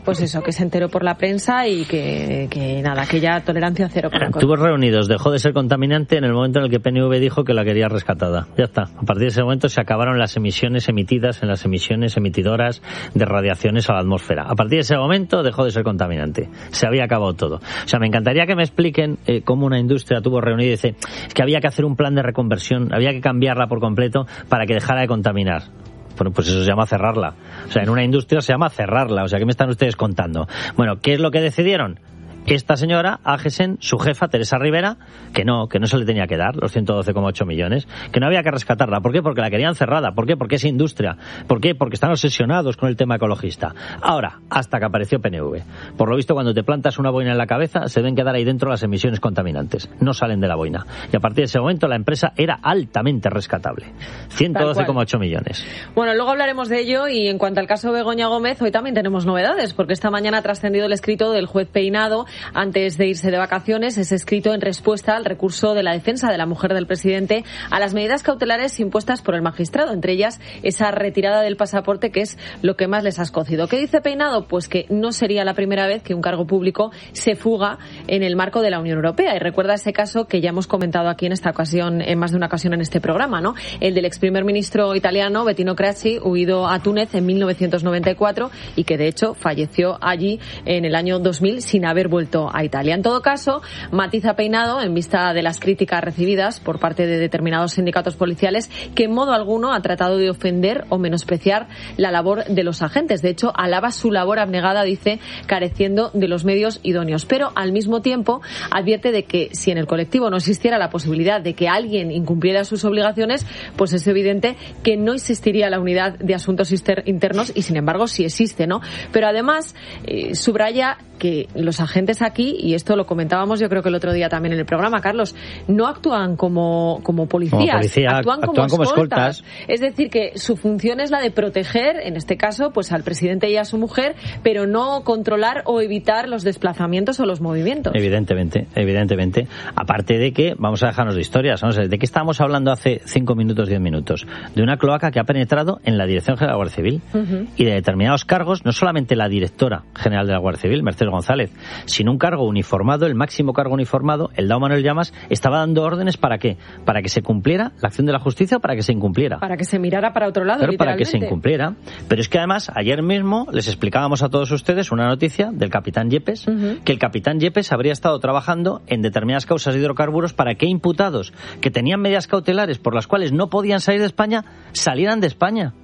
Pues eso, que se enteró por la prensa y que, que nada, que ya tolerancia cero. Con Tubos reunidos, dejó de ser contaminante en el momento en el que P N V dijo que la quería rescatada. Ya está. A partir de ese momento se acabaron las emisiones emitidas en las emisiones emitidoras de radiaciones a la atmósfera. A partir de ese momento dejó de ser contaminante. Se había acabado todo. O sea, me encantaría que me expliqen eh, cómo una industria tuvo reunido y dice es que había que hacer un plan de reconversión, había que cambiarla por completo para que dejara de contaminar. Bueno, pues eso se llama cerrarla. O sea, en una industria se llama cerrarla. O sea, ¿qué me están ustedes contando? Bueno, ¿qué es lo que decidieron? Esta señora, Agesen, su jefa, Teresa Rivera, que no, que no se le tenía que dar los ciento doce coma ocho millones, que no había que rescatarla. ¿Por qué? Porque la querían cerrada. ¿Por qué? Porque es industria. ¿Por qué? Porque están obsesionados con el tema ecologista. Ahora, hasta que apareció P N V. Por lo visto, cuando te plantas una boina en la cabeza, se deben quedar ahí dentro las emisiones contaminantes. No salen de la boina. Y a partir de ese momento, la empresa era altamente rescatable. ciento doce coma ocho millones. Bueno, luego hablaremos de ello y en cuanto al caso Begoña Gómez, hoy también tenemos novedades, porque esta mañana ha trascendido el escrito del juez Peinado antes de irse de vacaciones. Es escrito en respuesta al recurso de la defensa de la mujer del presidente a las medidas cautelares impuestas por el magistrado, entre ellas esa retirada del pasaporte, que es lo que más les ha escocido. ¿Qué dice Peinado? Pues que no sería la primera vez que un cargo público se fuga en el marco de la Unión Europea. Y recuerda ese caso que ya hemos comentado aquí en esta ocasión, en más de una ocasión en este programa, ¿no? El del ex primer ministro italiano Bettino Craxi, huido a Túnez en mil novecientos noventa y cuatro y que de hecho falleció allí en el año dos mil sin haber vuelto a Italia. En todo caso, matiza Peinado, en vista de las críticas recibidas por parte de determinados sindicatos policiales, que en modo alguno ha tratado de ofender o menospreciar la labor de los agentes. De hecho, alaba su labor abnegada, dice, careciendo de los medios idóneos. Pero, al mismo tiempo, advierte de que si en el colectivo no existiera la posibilidad de que alguien incumpliera sus obligaciones, pues es evidente que no existiría la unidad de asuntos internos y, sin embargo, sí existe, ¿no? Pero, además, eh, subraya que los agentes aquí, y esto lo comentábamos yo creo que el otro día también en el programa, Carlos, no actúan como, como policías, como policía, actúan, actúan como, como escoltas. escoltas. Es decir, que su función es la de proteger, en este caso, pues al presidente y a su mujer, pero no controlar o evitar los desplazamientos o los movimientos. Evidentemente, evidentemente. Aparte de que, vamos a dejarnos de historias, vamos a ver, ¿de qué estábamos hablando hace cinco minutos, diez minutos? De una cloaca que ha penetrado en la Dirección General de la Guardia Civil uh-huh. y de determinados cargos, no solamente la directora general de la Guardia Civil, Mercedes González, sino un cargo uniformado, el máximo cargo uniformado, el Dao Manuel Llamas, estaba dando órdenes ¿para qué? Para que se cumpliera la acción de la justicia o para que se incumpliera. Para que se mirara para otro lado, Pero literalmente. Para que se incumpliera. Pero es que además, ayer mismo les explicábamos a todos ustedes una noticia del capitán Yepes, uh-huh. que el capitán Yepes habría estado trabajando en determinadas causas de hidrocarburos para que imputados que tenían medidas cautelares por las cuales no podían salir de España, salieran de España.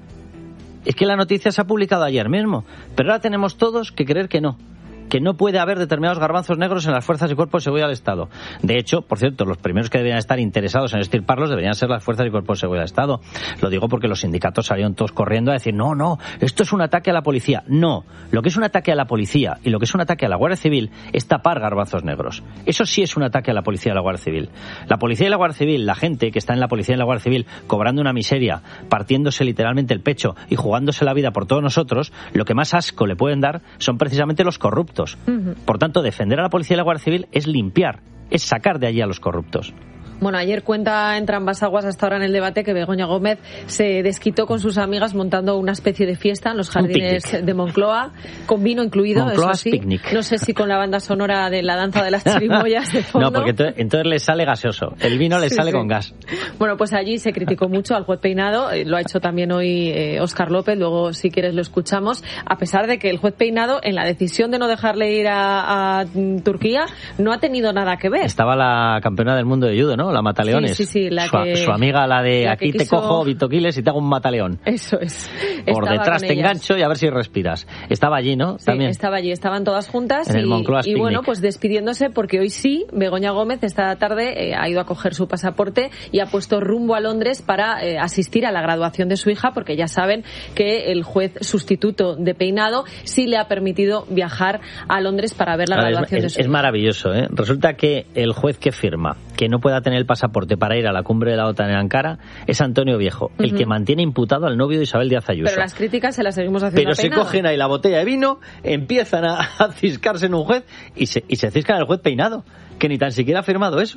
Es que la noticia se ha publicado ayer mismo, pero ahora tenemos todos que creer que no. que no puede haber determinados garbanzos negros en las fuerzas y cuerpos de seguridad del Estado. De hecho, por cierto, los primeros que deberían estar interesados en extirparlos deberían ser las fuerzas y cuerpos de seguridad del Estado. Lo digo porque los sindicatos salieron todos corriendo a decir, no, no, esto es un ataque a la policía. No, lo que es un ataque a la policía y lo que es un ataque a la Guardia Civil es tapar garbanzos negros. Eso sí es un ataque a la policía y a la Guardia Civil. La policía y la Guardia Civil, la gente que está en la policía y la Guardia Civil cobrando una miseria, partiéndose literalmente el pecho y jugándose la vida por todos nosotros, lo que más asco le pueden dar son precisamente los corruptos. Uh-huh. Por tanto, defender a la policía y la Guardia Civil es limpiar, es sacar de allí a los corruptos. Bueno, ayer cuenta entre ambas aguas hasta ahora en el debate que Begoña Gómez se desquitó con sus amigas montando una especie de fiesta en los jardines de Moncloa, con vino incluido, Moncloa eso sí. Picnic. No sé si con la banda sonora de la danza de las chirimoyas de fondo. No, porque entonces, entonces le sale gaseoso. El vino le sí, sale sí. con gas. Bueno, pues allí se criticó mucho al juez Peinado, lo ha hecho también hoy eh, Óscar López, luego si quieres lo escuchamos, a pesar de que el juez Peinado en la decisión de no dejarle ir a, a Turquía no ha tenido nada que ver. Estaba la campeona del mundo de judo, ¿no? La mataleones. Sí, sí, sí, la su, que, su amiga, la de la aquí quiso... te cojo, Vitoquiles, y te hago un mataleón. Eso es. Por estaba detrás te ellas. engancho y a ver si respiras. Estaba allí, ¿no? Sí, También. estaba allí, estaban todas juntas en y, el Moncloa y bueno, pues despidiéndose porque hoy sí, Begoña Gómez esta tarde eh, ha ido a coger su pasaporte y ha puesto rumbo a Londres para eh, asistir a la graduación de su hija, porque ya saben que el juez sustituto de Peinado sí le ha permitido viajar a Londres para ver la Ahora, graduación es, de su es, hija. Es maravilloso, ¿eh? Resulta que el juez que firma que no pueda tener el pasaporte para ir a la cumbre de la OTAN en Ankara es Antonio Viejo, uh-huh. el que mantiene imputado al novio de Isabel Díaz Ayuso. Pero las críticas se las seguimos haciendo Pero a se Peinado. cogen ahí la botella de vino, empiezan a, a ciscarse en un juez y se, y se ciscan al juez Peinado, que ni tan siquiera ha firmado eso.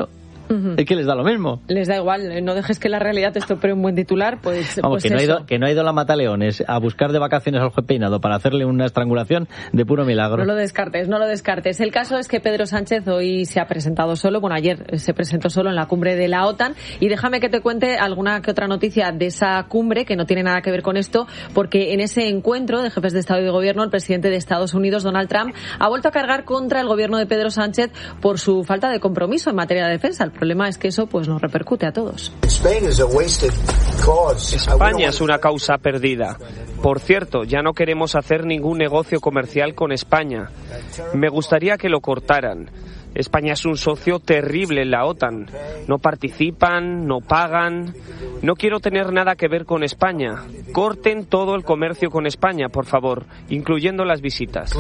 Uh-huh. Es que les da lo mismo. Les da igual, no dejes que la realidad te estropee un buen titular, pues, Vamos, pues que, no ha eso. ido, que no ha ido la Mataleones a buscar de vacaciones al juez Peinado para hacerle una estrangulación de puro milagro. No lo descartes, no lo descartes. El caso es que Pedro Sánchez hoy se ha presentado solo, bueno, ayer se presentó solo en la cumbre de la OTAN, y déjame que te cuente alguna que otra noticia de esa cumbre que no tiene nada que ver con esto, porque en ese encuentro de jefes de Estado y de Gobierno, el presidente de Estados Unidos, Donald Trump, ha vuelto a cargar contra el gobierno de Pedro Sánchez por su falta de compromiso en materia de defensa. El problema es que eso pues nos repercute a todos. España es una causa perdida. Por cierto, ya no queremos hacer ningún negocio comercial con España. Me gustaría que lo cortaran. España es un socio terrible en la OTAN. No participan, no pagan. No quiero tener nada que ver con España. Corten todo el comercio con España, por favor, incluyendo las visitas.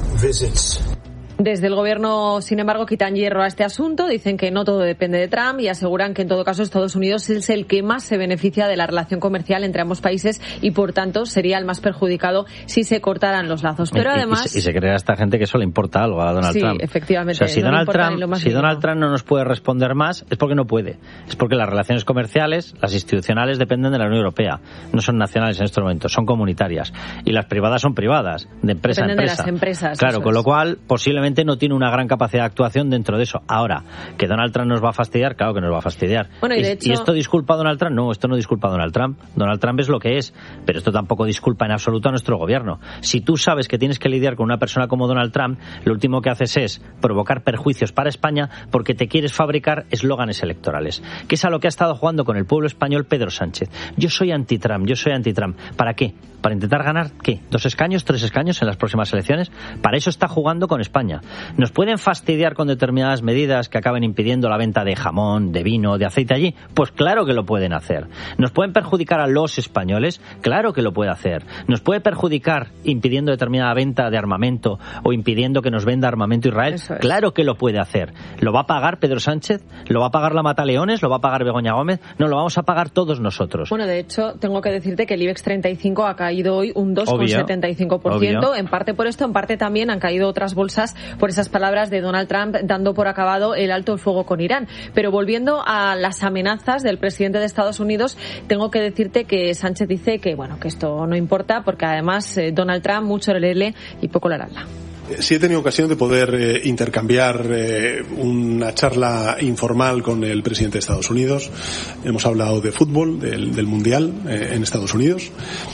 Desde el gobierno, sin embargo, quitan hierro a este asunto, dicen que no todo depende de Trump y aseguran que en todo caso Estados Unidos es el que más se beneficia de la relación comercial entre ambos países y por tanto sería el más perjudicado si se cortaran los lazos. Pero y, además... Y se, y se cree a esta gente que eso le importa algo a Donald sí, Trump. Sí, efectivamente. O sea, si, no Donald Trump, si Donald Trump no nos puede responder más es porque no puede. Es porque las relaciones comerciales, las institucionales dependen de la Unión Europea. No son nacionales en estos momentos, son comunitarias. Y las privadas son privadas, de empresa dependen a empresa. de las empresas. Claro, con es. lo cual posiblemente no tiene una gran capacidad de actuación dentro de eso. Ahora, que Donald Trump nos va a fastidiar, claro que nos va a fastidiar. Bueno, y, de ¿Y, hecho... ¿Y esto disculpa a Donald Trump? No, esto no disculpa a Donald Trump. Donald Trump es lo que es, pero esto tampoco disculpa en absoluto a nuestro gobierno. Si tú sabes que tienes que lidiar con una persona como Donald Trump, lo último que haces es provocar perjuicios para España porque te quieres fabricar eslóganes electorales, que es a lo que ha estado jugando con el pueblo español Pedro Sánchez. Yo soy anti-Trump, yo soy anti-Trump. ¿Para qué? ¿Para intentar ganar qué? ¿Dos escaños, tres escaños en las próximas elecciones? Para eso está jugando con España. ¿Nos pueden fastidiar con determinadas medidas que acaben impidiendo la venta de jamón, de vino, de aceite allí? Pues claro que lo pueden hacer. ¿Nos pueden perjudicar a los españoles? Claro que lo puede hacer. ¿Nos puede perjudicar impidiendo determinada venta de armamento o impidiendo que nos venda armamento Israel? Eso es. Claro que lo puede hacer. ¿Lo va a pagar Pedro Sánchez? ¿Lo va a pagar la Mataleones? ¿Lo va a pagar Begoña Gómez? No, lo vamos a pagar todos nosotros. Bueno, de hecho, tengo que decirte que el IBEX treinta y cinco ha caído hoy un dos coma setenta y cinco por ciento. Obvio. En parte por esto, en parte también han caído otras bolsas por esas palabras de Donald Trump dando por acabado el alto el fuego con Irán. Pero volviendo a las amenazas del presidente de Estados Unidos, tengo que decirte que Sánchez dice que bueno, que esto no importa porque además eh, Donald Trump mucho le lee y poco le habla. Sí he tenido ocasión de poder eh, intercambiar eh, una charla informal con el presidente de Estados Unidos. Hemos hablado de fútbol, del, del Mundial eh, en Estados Unidos.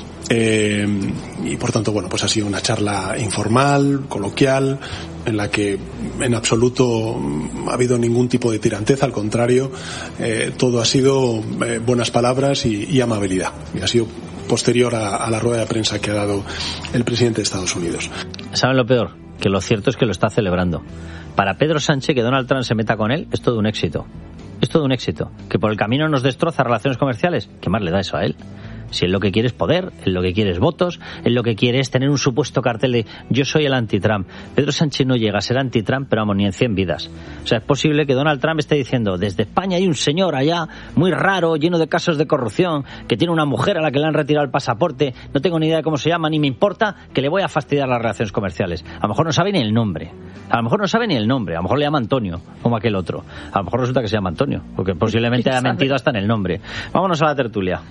Eh, y por tanto, bueno, pues ha sido una charla informal, coloquial, en la que en absoluto ha habido ningún tipo de tiranteza, al contrario, eh, todo ha sido eh, buenas palabras y, y amabilidad. Y ha sido posterior a, a la rueda de prensa que ha dado el presidente de Estados Unidos. ¿Saben lo peor? Que lo cierto es que lo está celebrando. Para Pedro Sánchez, que Donald Trump se meta con él, es todo un éxito. Es todo un éxito. Que por el camino nos destroza relaciones comerciales, ¿qué más le da eso a él? Si él lo que quiere es poder, él lo que quiere es votos, él lo que quiere es tener un supuesto cartel de yo soy el anti-Trump. Pedro Sánchez no llega a ser anti-Trump, pero vamos, ni en cien vidas. O sea, es posible que Donald Trump esté diciendo, desde España hay un señor allá, muy raro, lleno de casos de corrupción, que tiene una mujer a la que le han retirado el pasaporte, no tengo ni idea de cómo se llama, ni me importa, que le voy a fastidiar las relaciones comerciales. A lo mejor no sabe ni el nombre. A lo mejor no sabe ni el nombre. A lo mejor le llama Antonio, como aquel otro. A lo mejor resulta que se llama Antonio, porque posiblemente haya mentido hasta en el nombre. Vámonos a la tertulia.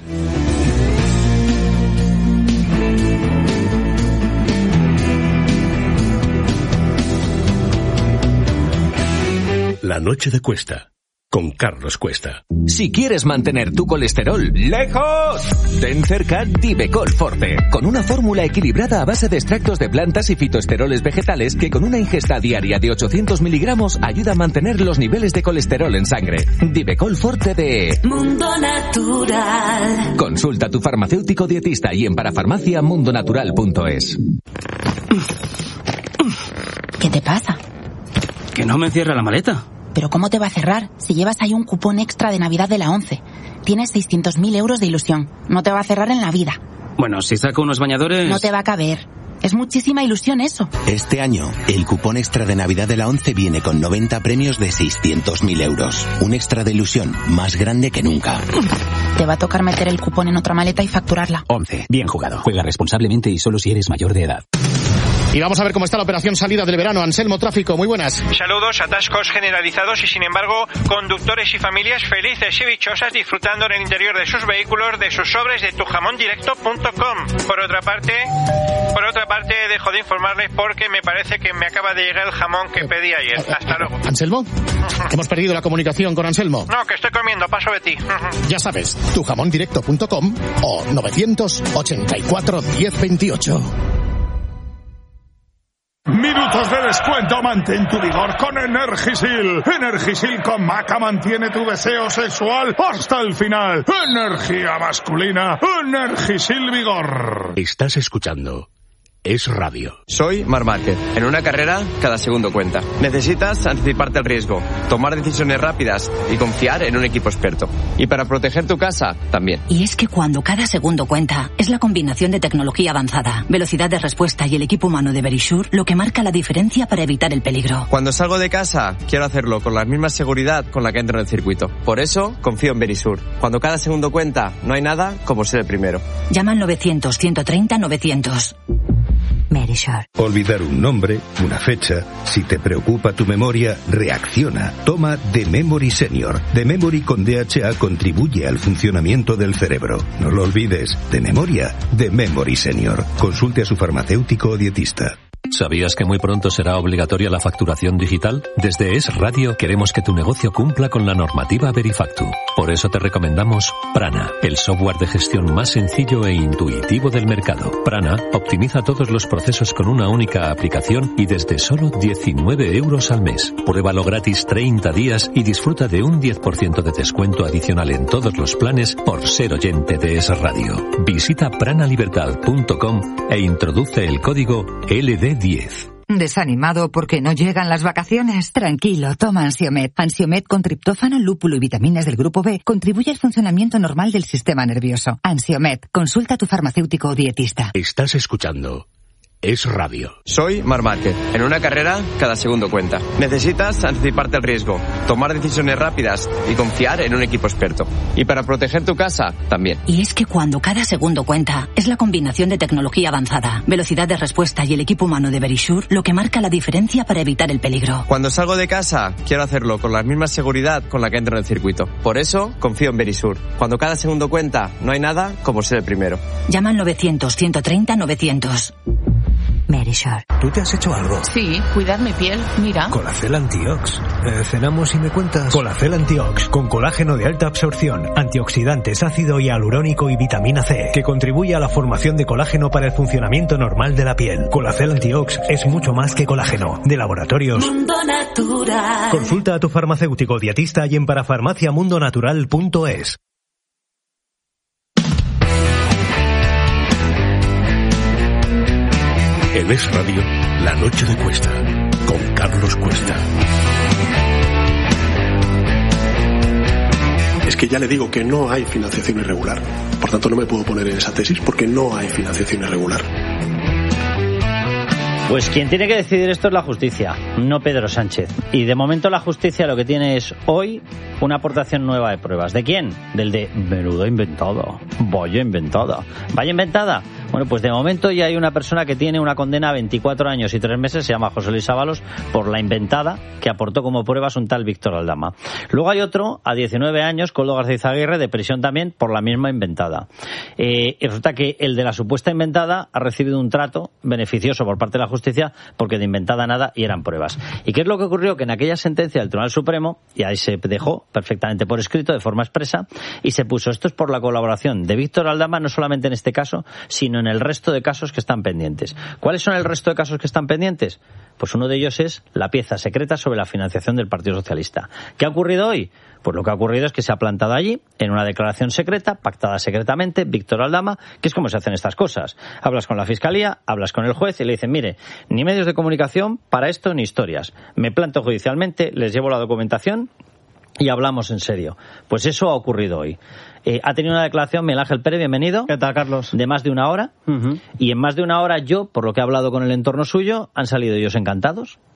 La noche de Cuesta, con Carlos Cuesta. Si quieres mantener tu colesterol lejos, ten cerca Divecol Forte, con una fórmula equilibrada a base de extractos de plantas y fitoesteroles vegetales que con una ingesta diaria de ochocientos miligramos ayuda a mantener los niveles de colesterol en sangre. Divecol Forte de Mundo Natural. Consulta a tu farmacéutico dietista y en parafarmacia mundonatural punto es. ¿Qué te pasa? Que no me cierra la maleta. ¿Pero cómo te va a cerrar si llevas ahí un cupón extra de Navidad de la ONCE? Tienes seiscientos mil euros de ilusión. No te va a cerrar en la vida. Bueno, si saco unos bañadores... No te va a caber. Es muchísima ilusión eso. Este año, el cupón extra de Navidad de la ONCE viene con noventa premios de seiscientos mil euros. Un extra de ilusión más grande que nunca. Te va a tocar meter el cupón en otra maleta y facturarla. ONCE. Bien jugado. Juega responsablemente y solo si eres mayor de edad. Y vamos a ver cómo está la operación salida del verano. Anselmo, tráfico, muy buenas. Saludos, atascos generalizados y sin embargo conductores y familias felices y dichosas disfrutando en el interior de sus vehículos de sus sobres de tu jamón directo punto com. Por otra parte, por otra parte dejo de informarles porque me parece que me acaba de llegar el jamón que pedí ayer. Hasta luego. Anselmo, hemos perdido la comunicación con Anselmo. No, que estoy comiendo, paso de ti. Ya sabes, tu jamón directo punto com o novecientos ochenta y cuatro diez veintiocho. Minutos de descuento, mantén tu vigor con Energisil. Energisil con Maca mantiene tu deseo sexual hasta el final. Energía masculina, Energisil Vigor. Estás escuchando Es Radio. Soy Marc Márquez. En una carrera, cada segundo cuenta. Necesitas anticiparte al riesgo, tomar decisiones rápidas y confiar en un equipo experto. Y para proteger tu casa, también. Y es que cuando cada segundo cuenta, es la combinación de tecnología avanzada, velocidad de respuesta y el equipo humano de Verisure lo que marca la diferencia para evitar el peligro. Cuando salgo de casa, quiero hacerlo con la misma seguridad con la que entro en el circuito. Por eso, confío en Verisure. Cuando cada segundo cuenta, no hay nada como ser el primero. Llama al novecientos, ciento treinta, novecientos. Verisure. Olvidar un nombre, una fecha. Si te preocupa tu memoria, reacciona. Toma The Memory Senior. The Memory con D H A contribuye al funcionamiento del cerebro. No lo olvides. De memoria, The Memory Senior. Consulte a su farmacéutico o dietista. ¿Sabías que muy pronto será obligatoria la facturación digital? Desde Es Radio queremos que tu negocio cumpla con la normativa Verifactu. Por eso te recomendamos Prana, el software de gestión más sencillo e intuitivo del mercado. Prana optimiza todos los procesos con una única aplicación y desde solo diecinueve euros al mes. Pruébalo gratis treinta días y disfruta de un diez por ciento de descuento adicional en todos los planes por ser oyente de Es Radio. Visita pranalibertad punto com e introduce el código L D diez. ¿Desanimado porque no llegan las vacaciones? Tranquilo, toma Ansiomed. Ansiomed con triptófano, lúpulo y vitaminas del grupo B contribuye al funcionamiento normal del sistema nervioso. Ansiomed, consulta a tu farmacéutico o dietista. Estás escuchando Es Radio. Soy Marc Márquez. En una carrera, cada segundo cuenta. Necesitas anticiparte al riesgo, tomar decisiones rápidas y confiar en un equipo experto. Y para proteger tu casa, también. Y es que cuando cada segundo cuenta, es la combinación de tecnología avanzada, velocidad de respuesta y el equipo humano de Verisure lo que marca la diferencia para evitar el peligro. Cuando salgo de casa, quiero hacerlo con la misma seguridad con la que entro en el circuito. Por eso, confío en Verisure. Cuando cada segundo cuenta, no hay nada como ser el primero. Llama al novecientos, ciento treinta, novecientos. Verisure. ¿Tú te has hecho algo? Sí, cuidar mi piel, mira. Colacel Antiox. Eh, cenamos y me cuentas. Colacel Antiox, con colágeno de alta absorción, antioxidantes, ácido hialurónico y vitamina C, que contribuye a la formación de colágeno para el funcionamiento normal de la piel. Colacel Antiox es mucho más que colágeno. De laboratorios Mundo Natural. Consulta a tu farmacéutico dietista y en parafarmacia mundo natural punto es. En Es Radio, La Noche de Cuesta, con Carlos Cuesta. Es que ya le digo que no hay financiación irregular. Por tanto, no me puedo poner en esa tesis porque no hay financiación irregular. Pues quien tiene que decidir esto es la justicia, no Pedro Sánchez. Y de momento la justicia lo que tiene es hoy una aportación nueva de pruebas. ¿De quién? Del de menuda inventada. Vaya inventada. ¿Vaya inventada? Bueno, pues de momento ya hay una persona que tiene una condena a veinticuatro años y tres meses, se llama José Luis Ábalos, por la inventada que aportó como pruebas un tal Víctor Aldama. Luego hay otro a diecinueve años, Coldo García Izaguirre, de prisión también por la misma inventada. Eh, y resulta que el de la supuesta inventada ha recibido un trato beneficioso por parte de la justicia porque de inventada nada y eran pruebas. ¿Y qué es lo que ocurrió? Que en aquella sentencia del Tribunal Supremo, y ahí se dejó perfectamente por escrito, de forma expresa, y se puso esto es por la colaboración de Víctor Aldama, no solamente en este caso, sino en el resto de casos que están pendientes. ¿Cuáles son el resto de casos que están pendientes? Pues uno de ellos es la pieza secreta sobre la financiación del Partido Socialista. ¿Qué ha ocurrido hoy? Pues lo que ha ocurrido es que se ha plantado allí, en una declaración secreta, pactada secretamente, Víctor Aldama, que es como se hacen estas cosas. Hablas con la Fiscalía, hablas con el juez y le dicen, mire, ni medios de comunicación para esto ni historias. Me planto judicialmente, les llevo la documentación y hablamos en serio. Pues eso ha ocurrido hoy. Eh, ha tenido una declaración Miguel Ángel Pérez, bienvenido. ¿Qué tal, Carlos? De más de una hora. Uh-huh. Y en más de una hora yo, por lo que he hablado con el entorno suyo, han salido ellos encantados.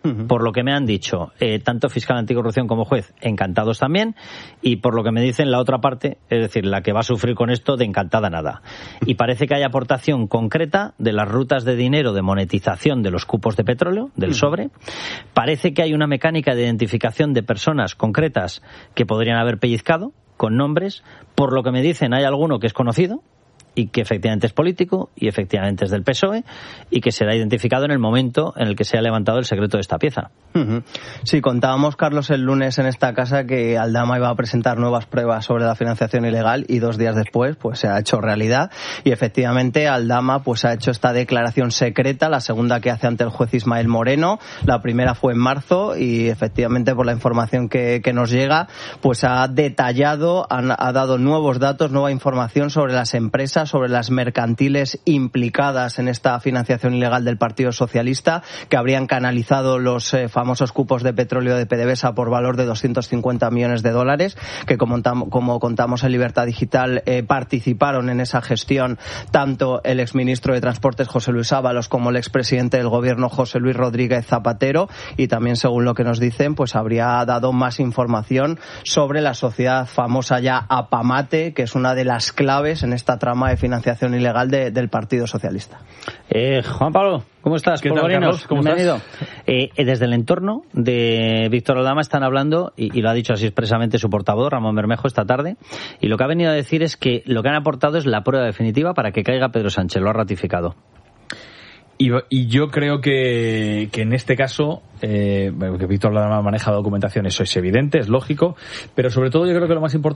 Uh-huh. Por lo que me han dicho, eh, tanto fiscal anticorrupción como juez, encantados también, y por lo que me dicen la otra parte, es decir, la que va a sufrir con esto, de encantada nada. Y parece que hay aportación concreta de las rutas de dinero de monetización de los cupos de petróleo, del uh-huh. sobre. Parece que hay una mecánica de identificación de personas concretas que podrían haber pellizcado, con nombres. Por lo que me dicen, hay alguno que es conocido y que efectivamente es político y efectivamente es del P S O E y que será identificado en el momento en el que se ha levantado el secreto de esta pieza. Uh-huh. Sí, contábamos, Carlos, el lunes en esta casa que Aldama iba a presentar nuevas pruebas sobre la financiación ilegal y dos días después pues se ha hecho realidad y efectivamente Aldama pues ha hecho esta declaración secreta, la segunda que hace ante el juez Ismael Moreno. La primera fue en marzo y efectivamente por la información que, que nos llega pues ha detallado, han, ha dado nuevos datos, nueva información sobre las empresas, sobre las mercantiles implicadas en esta financiación ilegal del Partido Socialista, que habrían canalizado los eh, famosos cupos de petróleo de PDVSA por valor de doscientos cincuenta millones de dólares, que como, como contamos en Libertad Digital eh, participaron en esa gestión tanto el exministro de Transportes José Luis Ábalos como el expresidente del Gobierno José Luis Rodríguez Zapatero, y también según lo que nos dicen pues habría dado más información sobre la sociedad famosa ya Apamate, que es una de las claves en esta trama de financiación ilegal de, del Partido Socialista. Eh, Juan Pablo, ¿cómo estás? ¿Qué tal, Carlos? ¿Cómo Bienvenido. estás? Eh, desde el entorno de Víctor Aldama están hablando, y, y lo ha dicho así expresamente su portavoz, Ramón Bermejo, esta tarde, y lo que ha venido a decir es que lo que han aportado es la prueba definitiva para que caiga Pedro Sánchez, lo ha ratificado. Y, y yo creo que, que en este caso, eh, que Víctor Aldama maneja la documentación, eso es evidente, es lógico, pero sobre todo yo creo que lo más importante